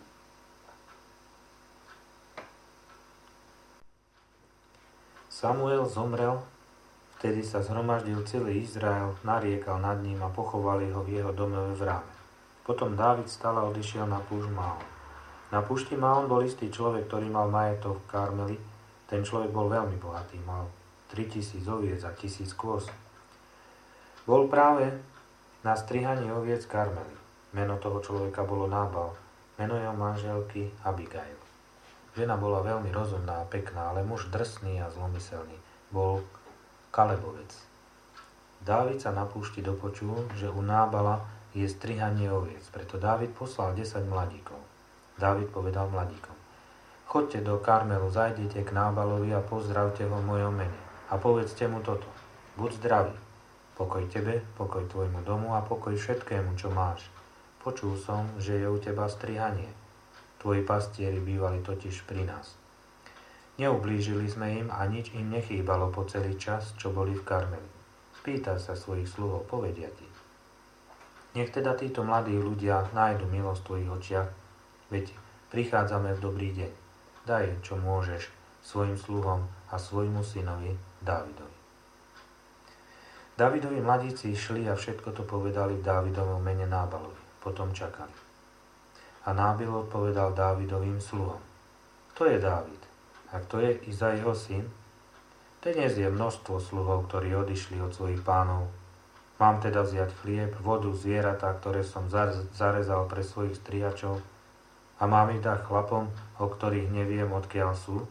Samuel zomrel, vtedy sa zhromaždil celý Izrael, nariekal nad ním a pochovali ho v jeho dome v Ráme. Potom Dávid stal a odišiel na púšť Maón. Na púšti Maón bol istý človek, ktorý mal majetok v Karmeli. Ten človek bol veľmi bohatý, mal 3000 oviec a 1000 kôz. Bol práve na strihaní oviec Karmeli. Meno toho človeka bolo Nábal, meno jeho manželky Abigail. Žena bola veľmi rozumná a pekná, ale muž drsný a zlomyselný. Bol Kalebovec. Dávid sa na púšti dopočul, že u Nábala je strihanie oviec, preto Dávid poslal 10 mladíkov. Dávid povedal mladíkom, chodte do Karmelu, zajdete k Nábalovi a pozdravte ho v mojom mene a povedzte mu toto. Buď zdravý, pokoj tebe, pokoj tvojmu domu a pokoj všetkému, čo máš. Počul som, že je u teba strihanie. Tvoji pastieri bývali totiž pri nás. Neublížili sme im a nič im nechýbalo po celý čas, čo boli v Karmeli. Spýtaj sa svojich sluhov, povedia ti. Nech teda títo mladí ľudia nájdu milosť v tvojich očiach, veď prichádzame v dobrý deň. Daj, čo môžeš, svojim sluhom a svojmu synovi Dávidovi. Dávidovi mladíci šli a všetko to povedali v Dávidovom mene Nábalovi. Potom čakali. A Nábil odpovedal Dávidovým sluhom. Kto je Dávid? A kto je Izaiho syn? Dnes je množstvo sluhov, ktorí odišli od svojich pánov. Mám teda vziať chlieb, vodu, zvieratá, ktoré som zarezal pre svojich strihačov a mám ich dať chlapom, o ktorých neviem, odkiaľ sú?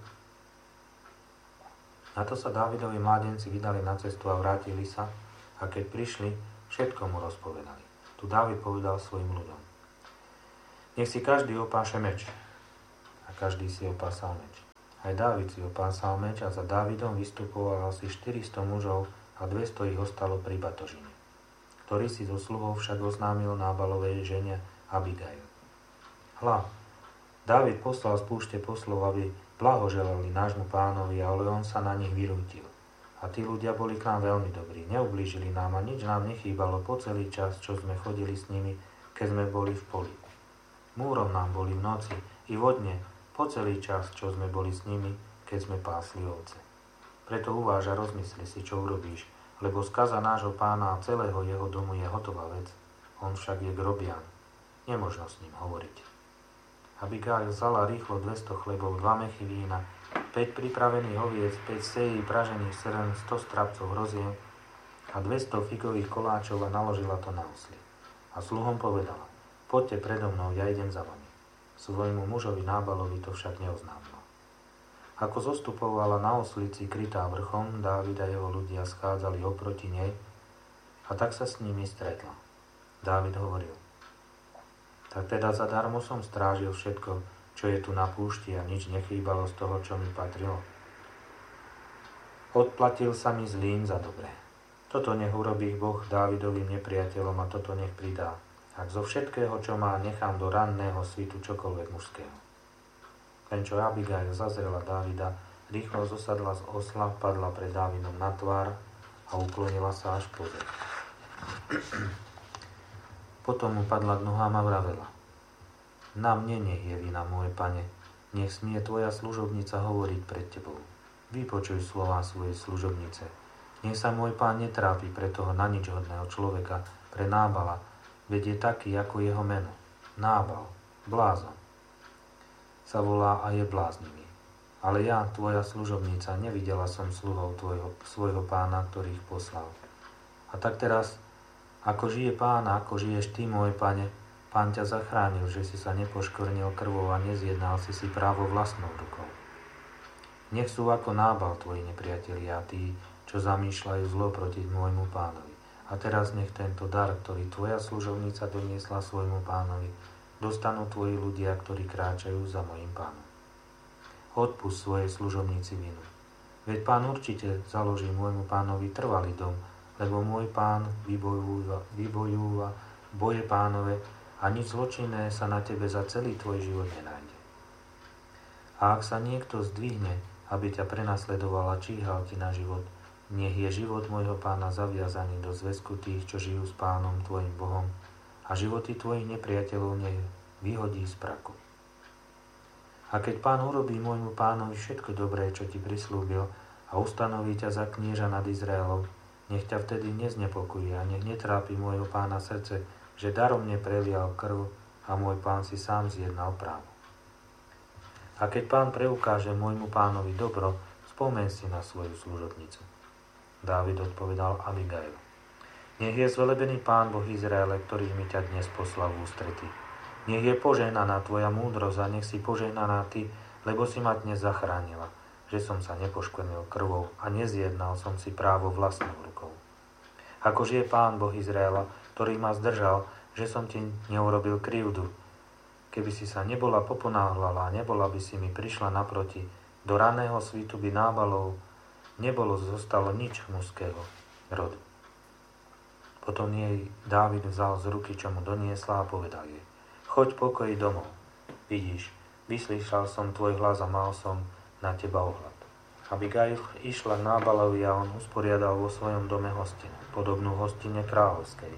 Na to sa Dávidovi mládenci vydali na cestu a vrátili sa a keď prišli, všetko mu rozpovedali. Tu Dávid povedal svojim ľuďom. Nech si každý opáše meč. A každý si opásal meč. Aj Dávid si opásal meč a za Dávidom vystupovalo asi 400 mužov a 200 ich ostalo pri batožine, ktorý si zo sluhov však oznámil Nábalovej žene Abigail. Hľa, Dávid poslal z púšte poslov, aby blahoželali nášmu pánovi, ale on sa na nich vyrútil. A tí ľudia boli k nám veľmi dobrí, neublížili nám a nič nám nechýbalo po celý čas, čo sme chodili s nimi, keď sme boli v poli. Múrom nám boli v noci i vodne, po celý čas, čo sme boli s nimi, keď sme pásli ovce. Preto uváž a rozmysli si, čo urobíš, lebo skaza nášho pána a celého jeho domu je hotová vec. On však je grobian. Nemožno s ním hovoriť. Abigail vzala rýchlo 200 chlebov, 2 mechy vína, 5 pripravených oviec, 5 sejí pražených srn, 100 strapcov roziem a 200 figových koláčov a naložila to na osly. A sluhom povedala, poďte predo mnou, ja idem za vami. Svojmu mužovi Nábalovi to však neoznámila. Ako zostupovala na oslici krytá vrchom, Dávid a jeho ľudia schádzali oproti nej a tak sa s nimi stretla. Dávid hovoril, tak teda zadarmo som strážil všetko, čo je tu na púšti a nič nechýbalo z toho, čo mi patrilo. Odplatil sa mi zlým za dobré. Toto nech urobí Boh Dávidovým nepriateľom a toto nech pridá. Ak zo všetkého, čo má, nechám do ranného svitu čokoľvek mužského. Len čo Abigail zazrela Dávida, rýchlo zosadla z osla, padla pred Dávidom na tvár a uklonila sa až po zem. Potom mu padla k nohám a vravela. Na mne nech je vina, môj pane, nech smie tvoja služobnica hovoriť pred tebou. Vypočuj slová svojej služobnice. Nech sa môj pán netrápi pre toho na nič hodného človeka, pre Nábala, veď je taký ako jeho meno. Nábal, blázon. Sa volá a je bláznivý. Ale ja, tvoja služobnica, nevidela som sluhov svojho pána, ktorých poslal. A tak teraz, ako žije pán, ako žiješ ty, môj pane, pán ťa zachránil, že si sa nepoškvrnil krvou a nezjednal si právo vlastnou rukou. Nech sú ako Nábal tvoji nepriatelia a tí, čo zamýšľajú zlo proti môjmu pánovi. A teraz nech tento dar, ktorý tvoja služovnica doniesla svojmu pánovi, dostanú tvoji ľudia, ktorí kráčajú za mojim pánom. Odpusť svojej služovnici vinu. Veď pán určite založí môjmu pánovi trvalý dom, lebo môj pán vybojúva boje pánove a nič zločinné sa na tebe za celý tvoj život nenájde. A ak sa niekto zdvihne, aby ťa prenasledoval a číhal ti na život, nech je život môjho pána zaviazaný do zväzku tých, čo žijú s pánom tvojim Bohom, a životy tvojich nepriateľov nech vyhodí z praku. A keď pán urobí môjmu pánovi všetko dobré, čo ti prislúbil, a ustanoví ťa za knieža nad Izraelom, nech ťa vtedy neznepokuje a nech netrápi môjho pána srdce, že darom neprelial krv a môj pán si sám zjednal právo. A keď pán preukáže môjmu pánovi dobro, spomeň si na svoju služobnicu. Dávid odpovedal Abigail. Nech je zvelebený pán Boh Izraele, ktorý mi ťa dnes poslal v ústretí. Nech je požehnaná tvoja múdrosť a nech si požehnaná ty, lebo si ma dnes zachránila, že som sa nepoškvrnil krvou a nezjednal som si právo vlastnou rukou. Ako žije pán Boh Izraela, ktorý ma zdržal, že som ti neurobil krivdu. Keby si sa nebola poponáhľala a nebola by si mi prišla naproti, do raného svitu by Nábalov nebolo zostalo nič mužského rodu. Potom jej Dávid vzal z ruky, čo mu doniesla a povedal jej, choď pokoji domov. Vidíš, vyslyšal som tvoj hlas a mal som na teba ohľad. Abigail išla k Nábalovi a on usporiadal vo svojom dome hostinu, podobnú hostine kráľovskej.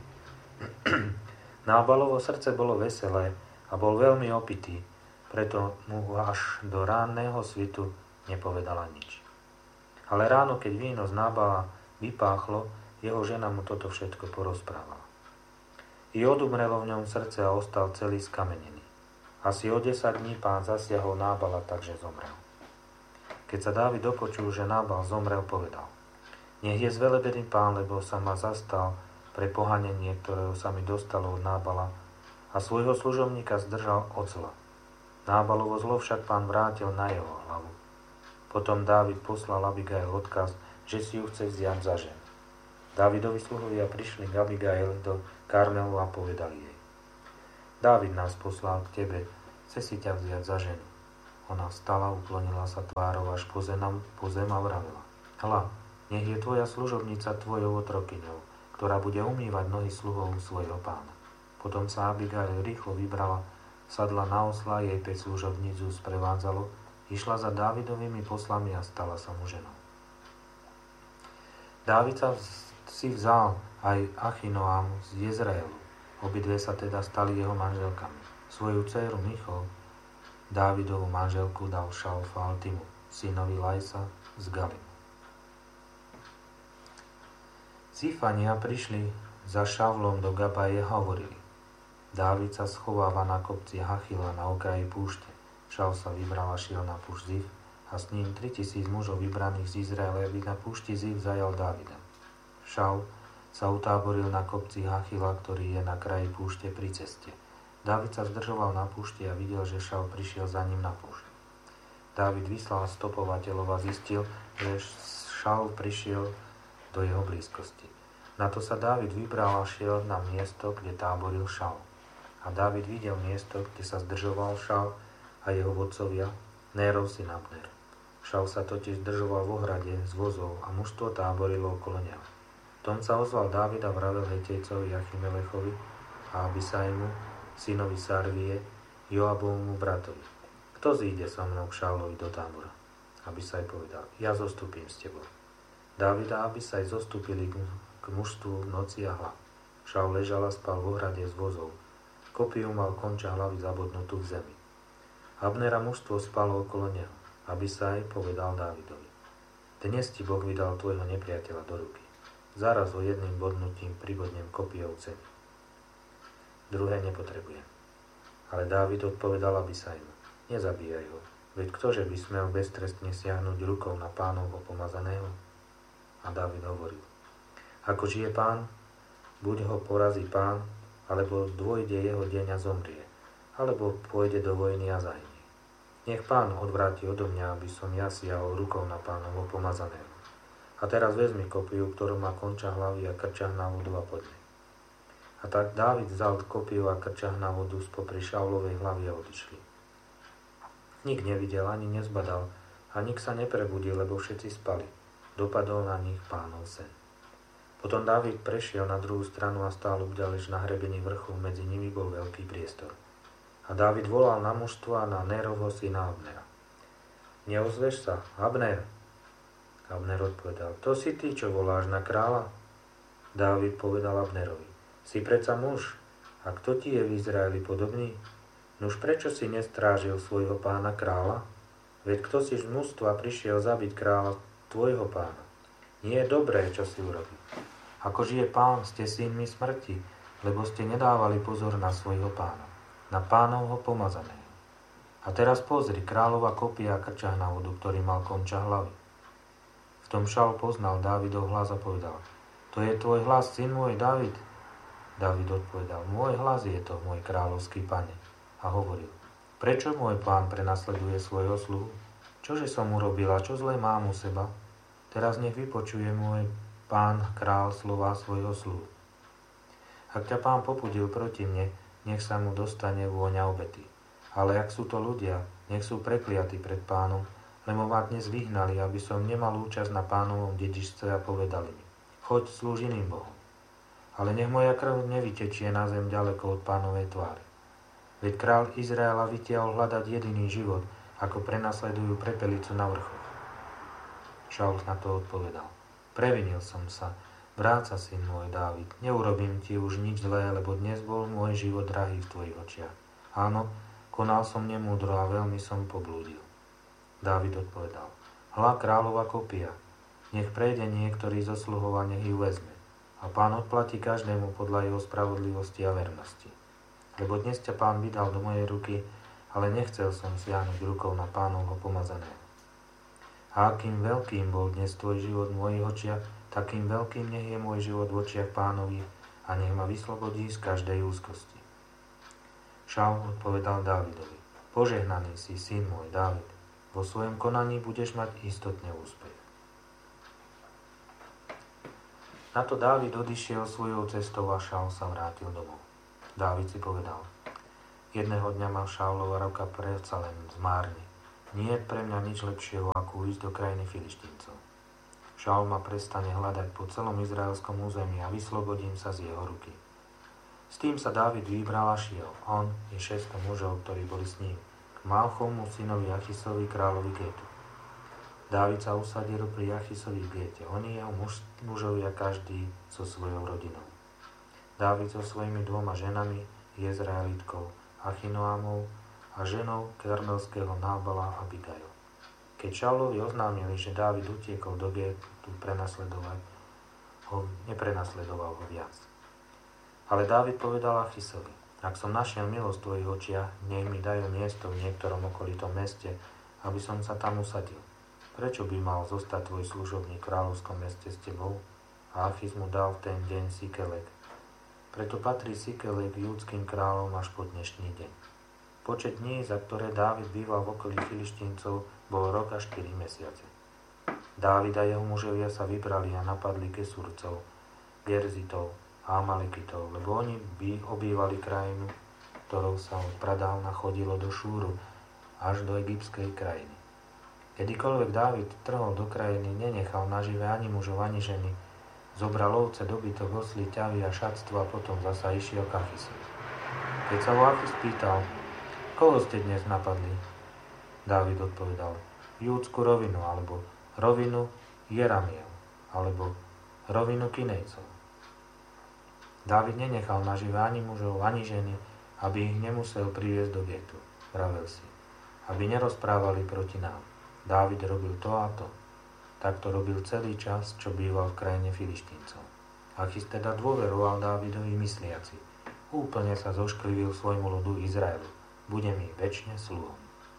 Nábalovo srdce bolo veselé a bol veľmi opitý, preto mu až do ránneho svitu nepovedala nič. Ale ráno, keď víno z Nábala vypáchlo, jeho žena mu toto všetko porozprávala. I odumrelo v ňom srdce a ostal celý skamenený. Asi o 10 dní pán zasiahol Nábala, takže zomrel. Keď sa Dávid dopočul, že Nábal zomrel, povedal, nech je zvelebený pán, lebo sa ma zastal pre pohanenie, ktorého sa mi dostalo od Nábala a svojho služobníka zdržal od zla. Nábalovo zlo však pán vrátil na jeho hlavu. Potom Dávid poslal Abigail odkaz, že si ju chce vziať za ženu. Dávidovi sluhovia prišli k Abigail do Karmelu a povedali jej, Dávid nás poslal k tebe, chce si ťa vziať za ženu. Ona vstala, uklonila sa tvárou až po zem a vravela. Hľa, nech je tvoja služobnica tvojou otrokyňou, ktorá bude umývať nohy sluhov svojho pána. Potom sa Abigail rýchlo vybrala, sadla na osla, jej 5 služobníc ju sprevádzalo, išla za Dávidovými poslami a stala sa mu ženou. Dávid si vzal aj Achinoámu z Jezreelu. Obidve sa teda stali jeho manželkami. Svoju dcéru Michol, Dávidovú manželku, dal Šalfaltimu, synovi Lajsa z Galimu. Zifania prišli za Šavlom do Gabaje a hovorili. Dávid sa schováva na kopci Hachila na okraji púšte. Šaul sa vybral a šiel na púšť Zif a s ním 3000 mužov vybraných z Izraelovi na púšti Zif zajal Dávida. Šaul sa utáboril na kopci Hachila, ktorý je na kraji púšte pri ceste. Dávid sa zdržoval na púšti a videl, že Šaul prišiel za ním na púšť. Dávid vyslal stopovateľov a zistil, že Šaul prišiel do jeho blízkosti. Na to sa Dávid vybral a šiel na miesto, kde táboril Šaul. A Dávid videl miesto, kde sa zdržoval Šaul a jeho vodcovia, Nérov syn Abner. Šaul sa totiž zdržoval v ohrade z vozov a mužstvo táborilo okolo neho. Tom sa ozval Dávid a vravel Hetejcovi Achimelechovi a Abisaimu, synovi Sarvie, Joabovmu bratovi. Kto zíde so mnou k Šaulovi do tábora? Abisaj povedal, ja zostúpim s tebou. Dávid a Abisaj zostúpili k mužstvu v noci a hľa. Šaul ležal a spal v ohrade z vozov. Kopiu mal konča hlavy zabodnutú v zemi. Abner a mužstvo spalo okolo neho. Abisaj povedal Dávidovi, dnes ti Boh vydal tvojho nepriateľa do ruky. Zaraz ho jedným bodnutím pribodnem kopijou v zemi. Druhé nepotrebujem. Ale Dávid odpovedal Abisajmu, nezabíjaj ho, veď ktože by smel beztrestne siahnuť rukou na pánovho pomazaného? A Dávid hovoril, ako žije pán, buď ho porazí pán, alebo dôjde jeho deň a zomrie, alebo pôjde do vojny a zahynie. Nech pán odvráti odo mňa, aby som ja siahol rukou na pánovho pomazaného. A teraz vezmi kopiu, ktorú má konča hlavy a krčah na vodu a poďme. A tak Dávid vzal kopiu a krčah na vodu spopri Šaulovej hlavy a odišli. Nik nevidel ani nezbadal a nik sa neprebudil, lebo všetci spali. Dopadol na nich pánov sen. Potom Dávid prešiel na druhú stranu a stál obďaleč na hrebení vrchu, medzi nimi bol veľký priestor. A Dávid volal na mužstvo a na Nérovho syna Abnera. Neozveš sa, Abner? Abner odpovedal, to si ty, čo voláš na kráľa? Dávid povedal Abnerovi, si predsa muž, a kto ti je v Izraeli podobný? Nuž prečo si nestrážil svojho pána kráľa? Veď kto si z mužstva prišiel zabiť kráľa tvojho pána? Nie je dobré, čo si urobil. Ako žije pán, ste synmi smrti, lebo ste nedávali pozor na svojho pána, na pánovho pomazaného. A teraz pozri, kráľova kopia a krčah na vodu, ktorý mal konča hlavy. V tom Šaul poznal Dávidov hlas a povedal, to je tvoj hlas, syn môj, Dávid? Dávid odpovedal, môj hlas je to, môj kráľovský pane. A hovoril, prečo môj pán prenasleduje svojho sluhu? Čože som urobil a čo zlé mám u seba? Teraz nech vypočuje môj pán král slova svojho sluhu. Ak ťa pán popudil proti mne, nech sa mu dostane vôňa obety. Ale ak sú to ľudia, nech sú prekliatí pred pánom, lebo ma dnes vyhnali, aby som nemal účasť na pánovom dedičstve a povedali mi, choď slúž iným bohom. Ale nech moja krv nevytečie na zem ďaleko od pánovej tváre. Veď kráľ Izraela vytiahol hľadať jediný život, ako prenasledujú prepelicu na vrchoch. Šaul na to odpovedal, previnil som sa, vráť sa, syn môj Dávid, neurobím ti už nič zlé, lebo dnes bol môj život drahý v tvojich očiach. Áno, konal som nemúdro a veľmi som poblúdil. Dávid odpovedal, hľa kráľova kopia, nech prejde niektorý zo sluhov a nech ju vezme. A pán odplatí každému podľa jeho spravodlivosti a vernosti. Lebo dnes ťa pán vydal do mojej ruky, ale nechcel som siahnuť rukou na pánovho pomazaného. A akým veľkým bol dnes tvoj život v mojich očiach, takým veľkým nech je môj život v očiach pánovi a nech ma vyslobodí z každej úzkosti. Šaul odpovedal Dávidovi, požehnaný si, syn môj Dávid, vo svojom konaní budeš mať istotne úspech. Na to Dávid odišiel svojou cestou a Šaul sa vrátil domov. Dávid si povedal, Jedného dňa mal Šaulova ruka predsa len zmárne. Nie je pre mňa nič lepšieho, ako ísť do krajiny Filištíncov. Šaul ma prestane hľadať po celom izraelskom území a vyslobodím sa z jeho ruky. S tým sa Dávid vybral a šiel. On je 600 mužov, ktorí boli s ním, k Malchomu, synovi Achisovi, kráľovi Gétu. Dávid sa usadil pri Achisovi v Géte. Oni jeho mužovia každý so svojou rodinou. Dávid so svojimi 2 ženami, Jezraelitkou Achinoamou a ženou karmelského Nábala Abigail. Keď Šaulovi oznámili, že Dávid utiekol do Gétu prenasledovať, neprenasledoval ho viac. Ale Dávid povedal Achisovi: Ak som našiel milosť v tvojich očiach, nech mi dajú miesto v niektorom okolitom meste, aby som sa tam usadil. Prečo by mal zostať tvoj služobník v kráľovskom meste s tebou? A Achis mu dal v ten deň Sikelek. Preto patrí Sikelek judským kráľom až po dnešný deň. Počet dní, za ktoré Dávid býval v okolí Filištíncov, bol rok a 4 mesiace. Dávid a jeho mužovia sa vybrali a napadli Gesurcov, Gerzitov a Amalekitov, lebo oni by obývali krajinu, ktorou sa od pradávna chodilo do Šúru až do egyptskej krajiny. Kedykoľvek Dávid trhol do krajiny, nenechal nažive ani mužov, ani ženy. Zobral ovce, dobytok, osly, ťavy a šatstvo a potom zasa išiel k Achisovi. Keď sa ho Achis pýtal: Koho ste dnes napadli? Dávid odpovedal: Júdsku rovinu, alebo rovinu Jeramiel, alebo rovinu Kinejcov. Dávid nenechal nažive ani mužov, ani ženy, aby ich nemusel priviesť do Gétu. Vravel si, aby nerozprávali proti nám. Dávid robil to a to. Takto robil celý čas, čo býval v krajine Filištíncov. Achis teda dôveroval Dávidovi mysliaci. Úplne sa zošklivil svojmu ľudu Izraelu. Bude mi večne sluhom.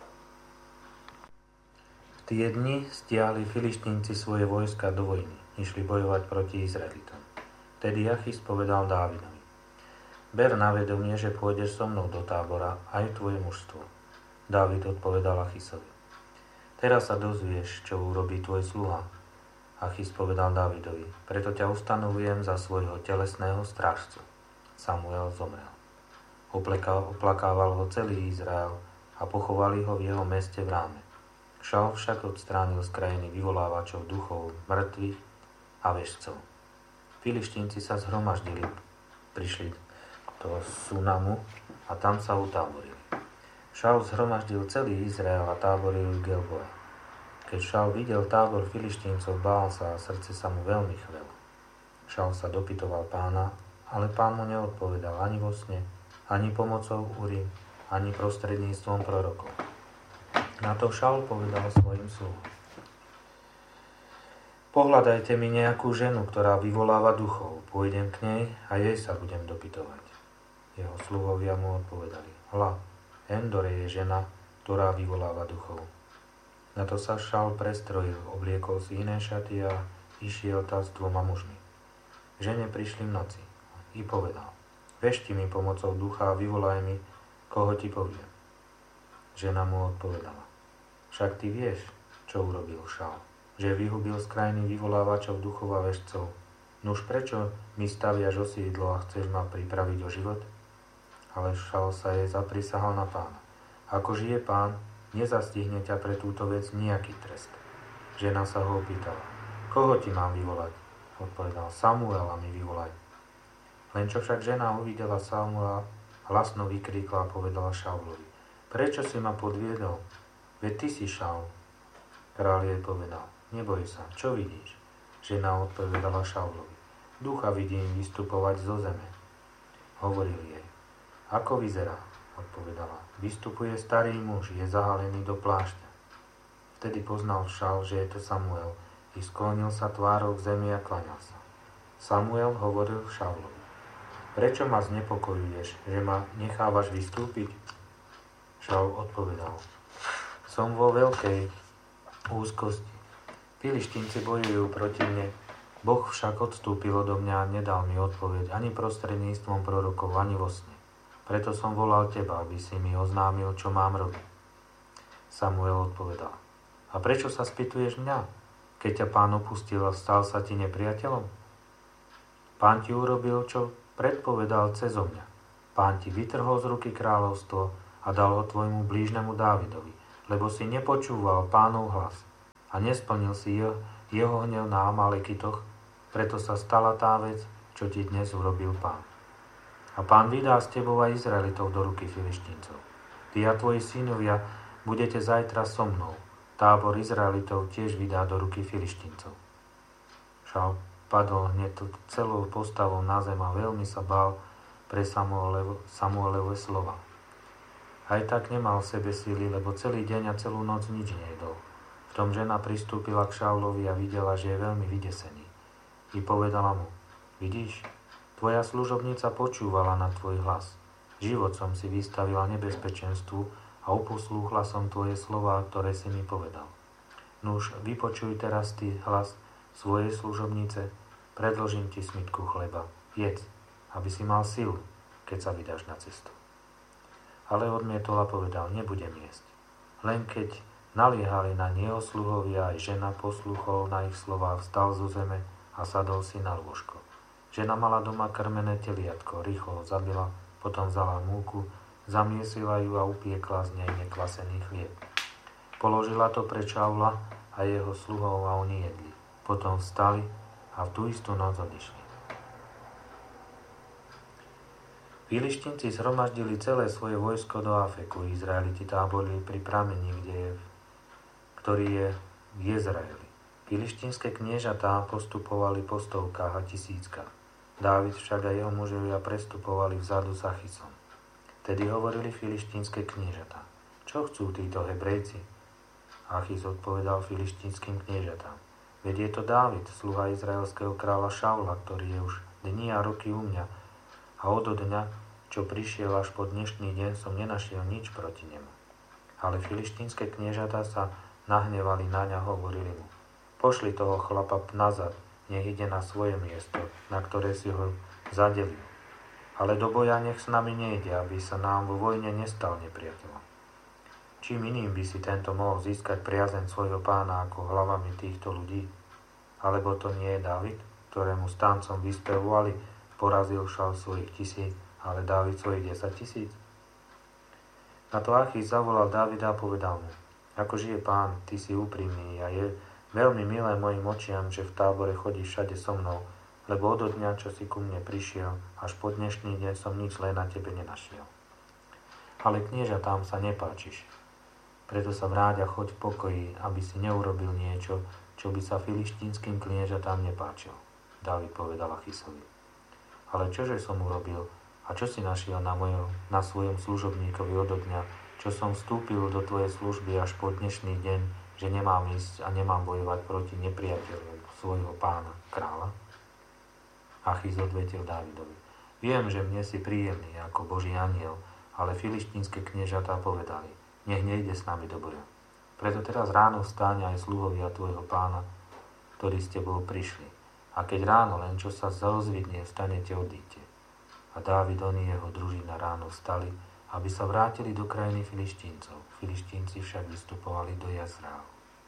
V tie dni stiahli Filištínci svoje vojska do vojny. Išli bojovať proti Izraelitom. Vtedy Achis povedal Dávidovi: Ber na vedomie, že pôjdeš so mnou do tábora, aj tvoje mužstvo. Dávid odpovedal Achisovi: Teraz sa dozvieš, čo urobí tvoj sluha. Achis povedal Dávidovi: Preto ťa ustanovujem za svojho telesného strážcu. Samuel zomrel. Oplakával ho celý Izrael a pochovali ho v jeho meste v Ráme. Šaul však odstránil z krajiny vyvolávačov duchov, mŕtvych a veštcov. Filištínci sa zhromaždili, prišli do Sunamu a tam sa utáborili. Šaul zhromaždil celý Izrael a táboril v Gilboe. Keď Šaul videl tábor Filištíncov, bál sa a srdce sa mu veľmi chvelo. Šaul sa dopytoval Pána, ale Pán mu neodpovedal ani vo sne, ani pomocou Urim, ani prostredníctvom prorokov. Na to Šaul povedal svojim sluhom: Pohľadajte mi nejakú ženu, ktorá vyvoláva duchov. Pôjdem k nej a jej sa budem dopytovať. Jeho sluhovia mu odpovedali: Hľa, Endore je žena, ktorá vyvoláva duchov. Na to sa Šaul prestrojil, obliekol si iné šaty a išiel tam s 2 mužmi. Žene prišli v noci i povedal: Vešti mi pomocou ducha a vyvolaj mi, koho ti poviem. Žena mu odpovedala: Však ty vieš, čo urobil Šaul, že vyhubil z krajiny vyvolávačov duchov a veštcov. Nuž prečo mi staviaš osídlo a chceš ma pripraviť o život? Ale Šaul sa jej zaprisahal na Pána: Ako žije Pán, nezastihne ťa pre túto vec nejaký trest. Žena sa ho opýtala: Koho ti mám vyvolať? Odpovedal: Samuela mi vyvolaj. Len čo však žena uvidela Samuela, hlasno vykríkla a povedala Šaulovi: Prečo si ma podviedol? Veď ty si Šaul. Kráľ jej povedal: Neboj sa, čo vidíš? Žena odpovedala Šaulovi: Ducha vidím vystupovať zo zeme. Hovoril jej: Ako vyzerá? Odpovedala: Vystupuje starý muž, je zahalený do plášťa. Vtedy poznal Šaul, že je to Samuel, i sklonil sa tvárou k zemi a klaňal sa. Samuel hovoril Šaulovi: Prečo ma znepokojuješ, že ma nechávaš vystúpiť? Šaul odpovedal: Som vo veľkej úzkosti. Filištínci bojujú proti mne, Boh však odstúpil odo mňa a nedal mi odpoveď ani prostredníctvom prorokov, ani vo sne. Preto som volal teba, aby si mi oznámil, čo mám robiť. Samuel odpovedal: A prečo sa spýtuješ mňa, keď ťa Pán opustil a stal sa ti nepriateľom? Pán ti urobil, čo predpovedal cezo mňa. Pán ti vytrhol z ruky kráľovstvo a dal ho tvojmu blížnemu Dávidovi, lebo si nepočúval Pánov hlas a nesplnil si jeho hnev na Amalekitoch, preto sa stala tá vec, čo ti dnes urobil Pán. A Pán vydá s tebou aj Izraelitov do ruky Filištíncov. Ty a tvoji synovia budete zajtra so mnou. Tábor Izraelitov tiež vydá do ruky Filištíncov. Šaul padol hneď celou postavou na zem a veľmi sa bál pre Samuelove slova. Aj tak nemal v sebe síly, lebo celý deň a celú noc nič nejedol. V tom žena pristúpila k Šaulovi a videla, že je veľmi vydesený. I povedala mu: vidíš, tvoja služobnica počúvala na tvoj hlas. Život som si vystavila nebezpečenstvu a uposlúchla som tvoje slová, ktoré si mi povedal. Nuž, vypočuj teraz ty hlas svojej služobnice, predložím ti smytku chleba. Jedz, aby si mal silu, keď sa vydáš na cestu. Ale odmietol a povedal: nebudem jesť. Len keď naliehali na neho sluhovia, aj žena posluchol na ich slová, vstal zo zeme a sadol si na lôžko. Žena mala doma krmené teliatko, rýchlo ho zabila, potom vzala múku, zamiesila ju a upiekla z nej nekvasený chlieb. Položila to pre Šaula a jeho sluhov a oni jedli. Potom vstali a v tú istú noc odišli. Filištínci zhromaždili celé svoje vojsko do Afeku. Izraeliti táborili pri prameni, ktorý je v Jezraeli. Filištínske kniežatá postupovali po stovkách a tisíckach. Dávid však a jeho mužovia prestupovali vzadu za Achisom. Tedy hovorili filištínske kniežatá: čo chcú títo Hebrejci? Achis odpovedal filištínskym kniežatám: veď je to Dávid, sluha izraelského kráľa Šaula, ktorý je už dni a roky u mňa, a od dňa, čo prišiel až po dnešný deň, som nenašiel nič proti nemu. Ale filištínske kniežatá sa nahnevali na ňa, hovorili mu: pošli toho chlapa nazad, nech ide na svoje miesto, na ktoré si ho zadelil. Ale do boja nech s nami nejde, aby sa nám vo vojne nestal nepriateľom. Čím iným by si tento mohol získať priazeň svojho pána ako hlavami týchto ľudí? Alebo to nie je Dávid, ktorému stáncom vyspevovali: porazil Šaul svojich 1000, ale Dávid svojich 10 000? Na to Achis zavolal Dávida a povedal mu: ako žije Pán, ty si úprimný a je veľmi milé mojim očiam, že v tábore chodíš všade so mnou, lebo od dňa, čo si ku mne prišiel, až po dnešný deň som nič zlé na tebe nenašiel. Ale kniežatám sa nepáčiš. Preto sa vráť a choď v pokoji, aby si neurobil niečo, čo by sa filištínskym kniežatám nepáčil. Dávid povedal Achisovi: ale čože som urobil a čo si našiel na svojom služobníkovi od dňa, čo som vstúpil do tvojej služby až po dnešný deň, že nemám ísť a nemám bojovať proti nepriateľom svojho pána, kráľa? Achis odvetil Dávidovi: viem, že mne si príjemný ako Boží anjel, ale filištínske kniežatá povedali: nech nejde s nami do boja. Preto teraz ráno vstáň aj sluhovia tvojho pána, ktorí s tebou prišli. A keď ráno len čo sa zaozvidne, vstanete, odíďte. A Dávid i jeho družina ráno vstali, aby sa vrátili do krajiny Filištíncov. Filištínci však vystupovali do Jezreelu.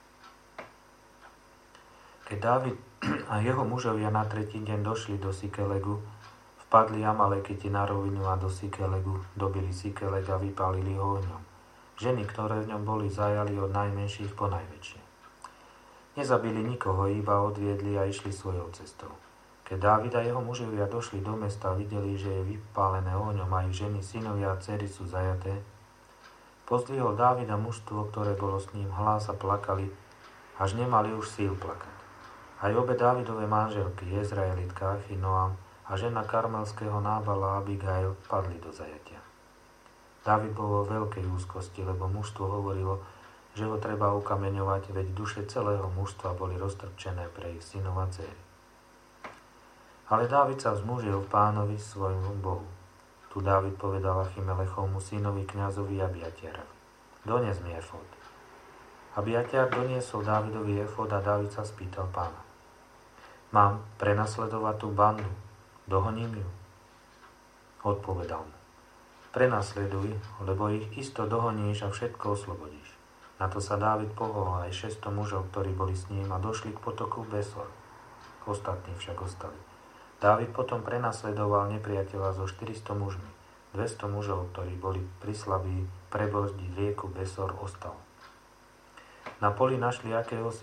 Keď Dávid a jeho mužovia na tretí deň došli do Sikelegu, vpadli Amalekiti na rovinu a do Sikelegu, dobili Sikeleg a vypálili ho ohňom. Ženy, ktoré v ňom boli, zajali od najmenších po najväčšie. Nezabili nikoho, iba odviedli a išli svojou cestou. Keď Dávid a jeho mužovia došli do mesta a videli, že je vypálené ohňom a ich ženy, synovia a dcery sú zajaté, pozdvihol Dávid a mužstvo, ktoré bolo s ním, hlas a plakali, až nemali už síl plakať. Aj obe Dávidove manželky, Jezraelitka Achinoam a žena karmelského Nábala Abigail, padli do zajatia. Dávid bol vo veľkej úzkosti, lebo mužstvo hovorilo, že ho treba ukameňovať, veď duše celého mužstva boli roztrpčené pre ich synov a dcéry. Ale Dávid sa vzmužil v Pánovi svojmu Bohu. Tu Dávid povedal Achimelechovmu synovi kňazovi Abiatiarovi: dones mi efod. Abiatiar doniesol Dávidovi efod a Dávid sa spýtal Pána: mám prenasledovať tú bandu? Dohoním ju? Odpovedal mu: prenasleduj, lebo ich isto dohoníš a všetko oslobodíš. Na to sa Dávid pohol aj 600 mužov, ktorí boli s ním, a došli k potoku Besor. Ostatní však ostali. Dávid potom prenasledoval nepriateľa so 400 mužmi. 200 mužov, ktorí boli prislabí prebojdiť rieku Besor, ostal. Na poli našli akéhosi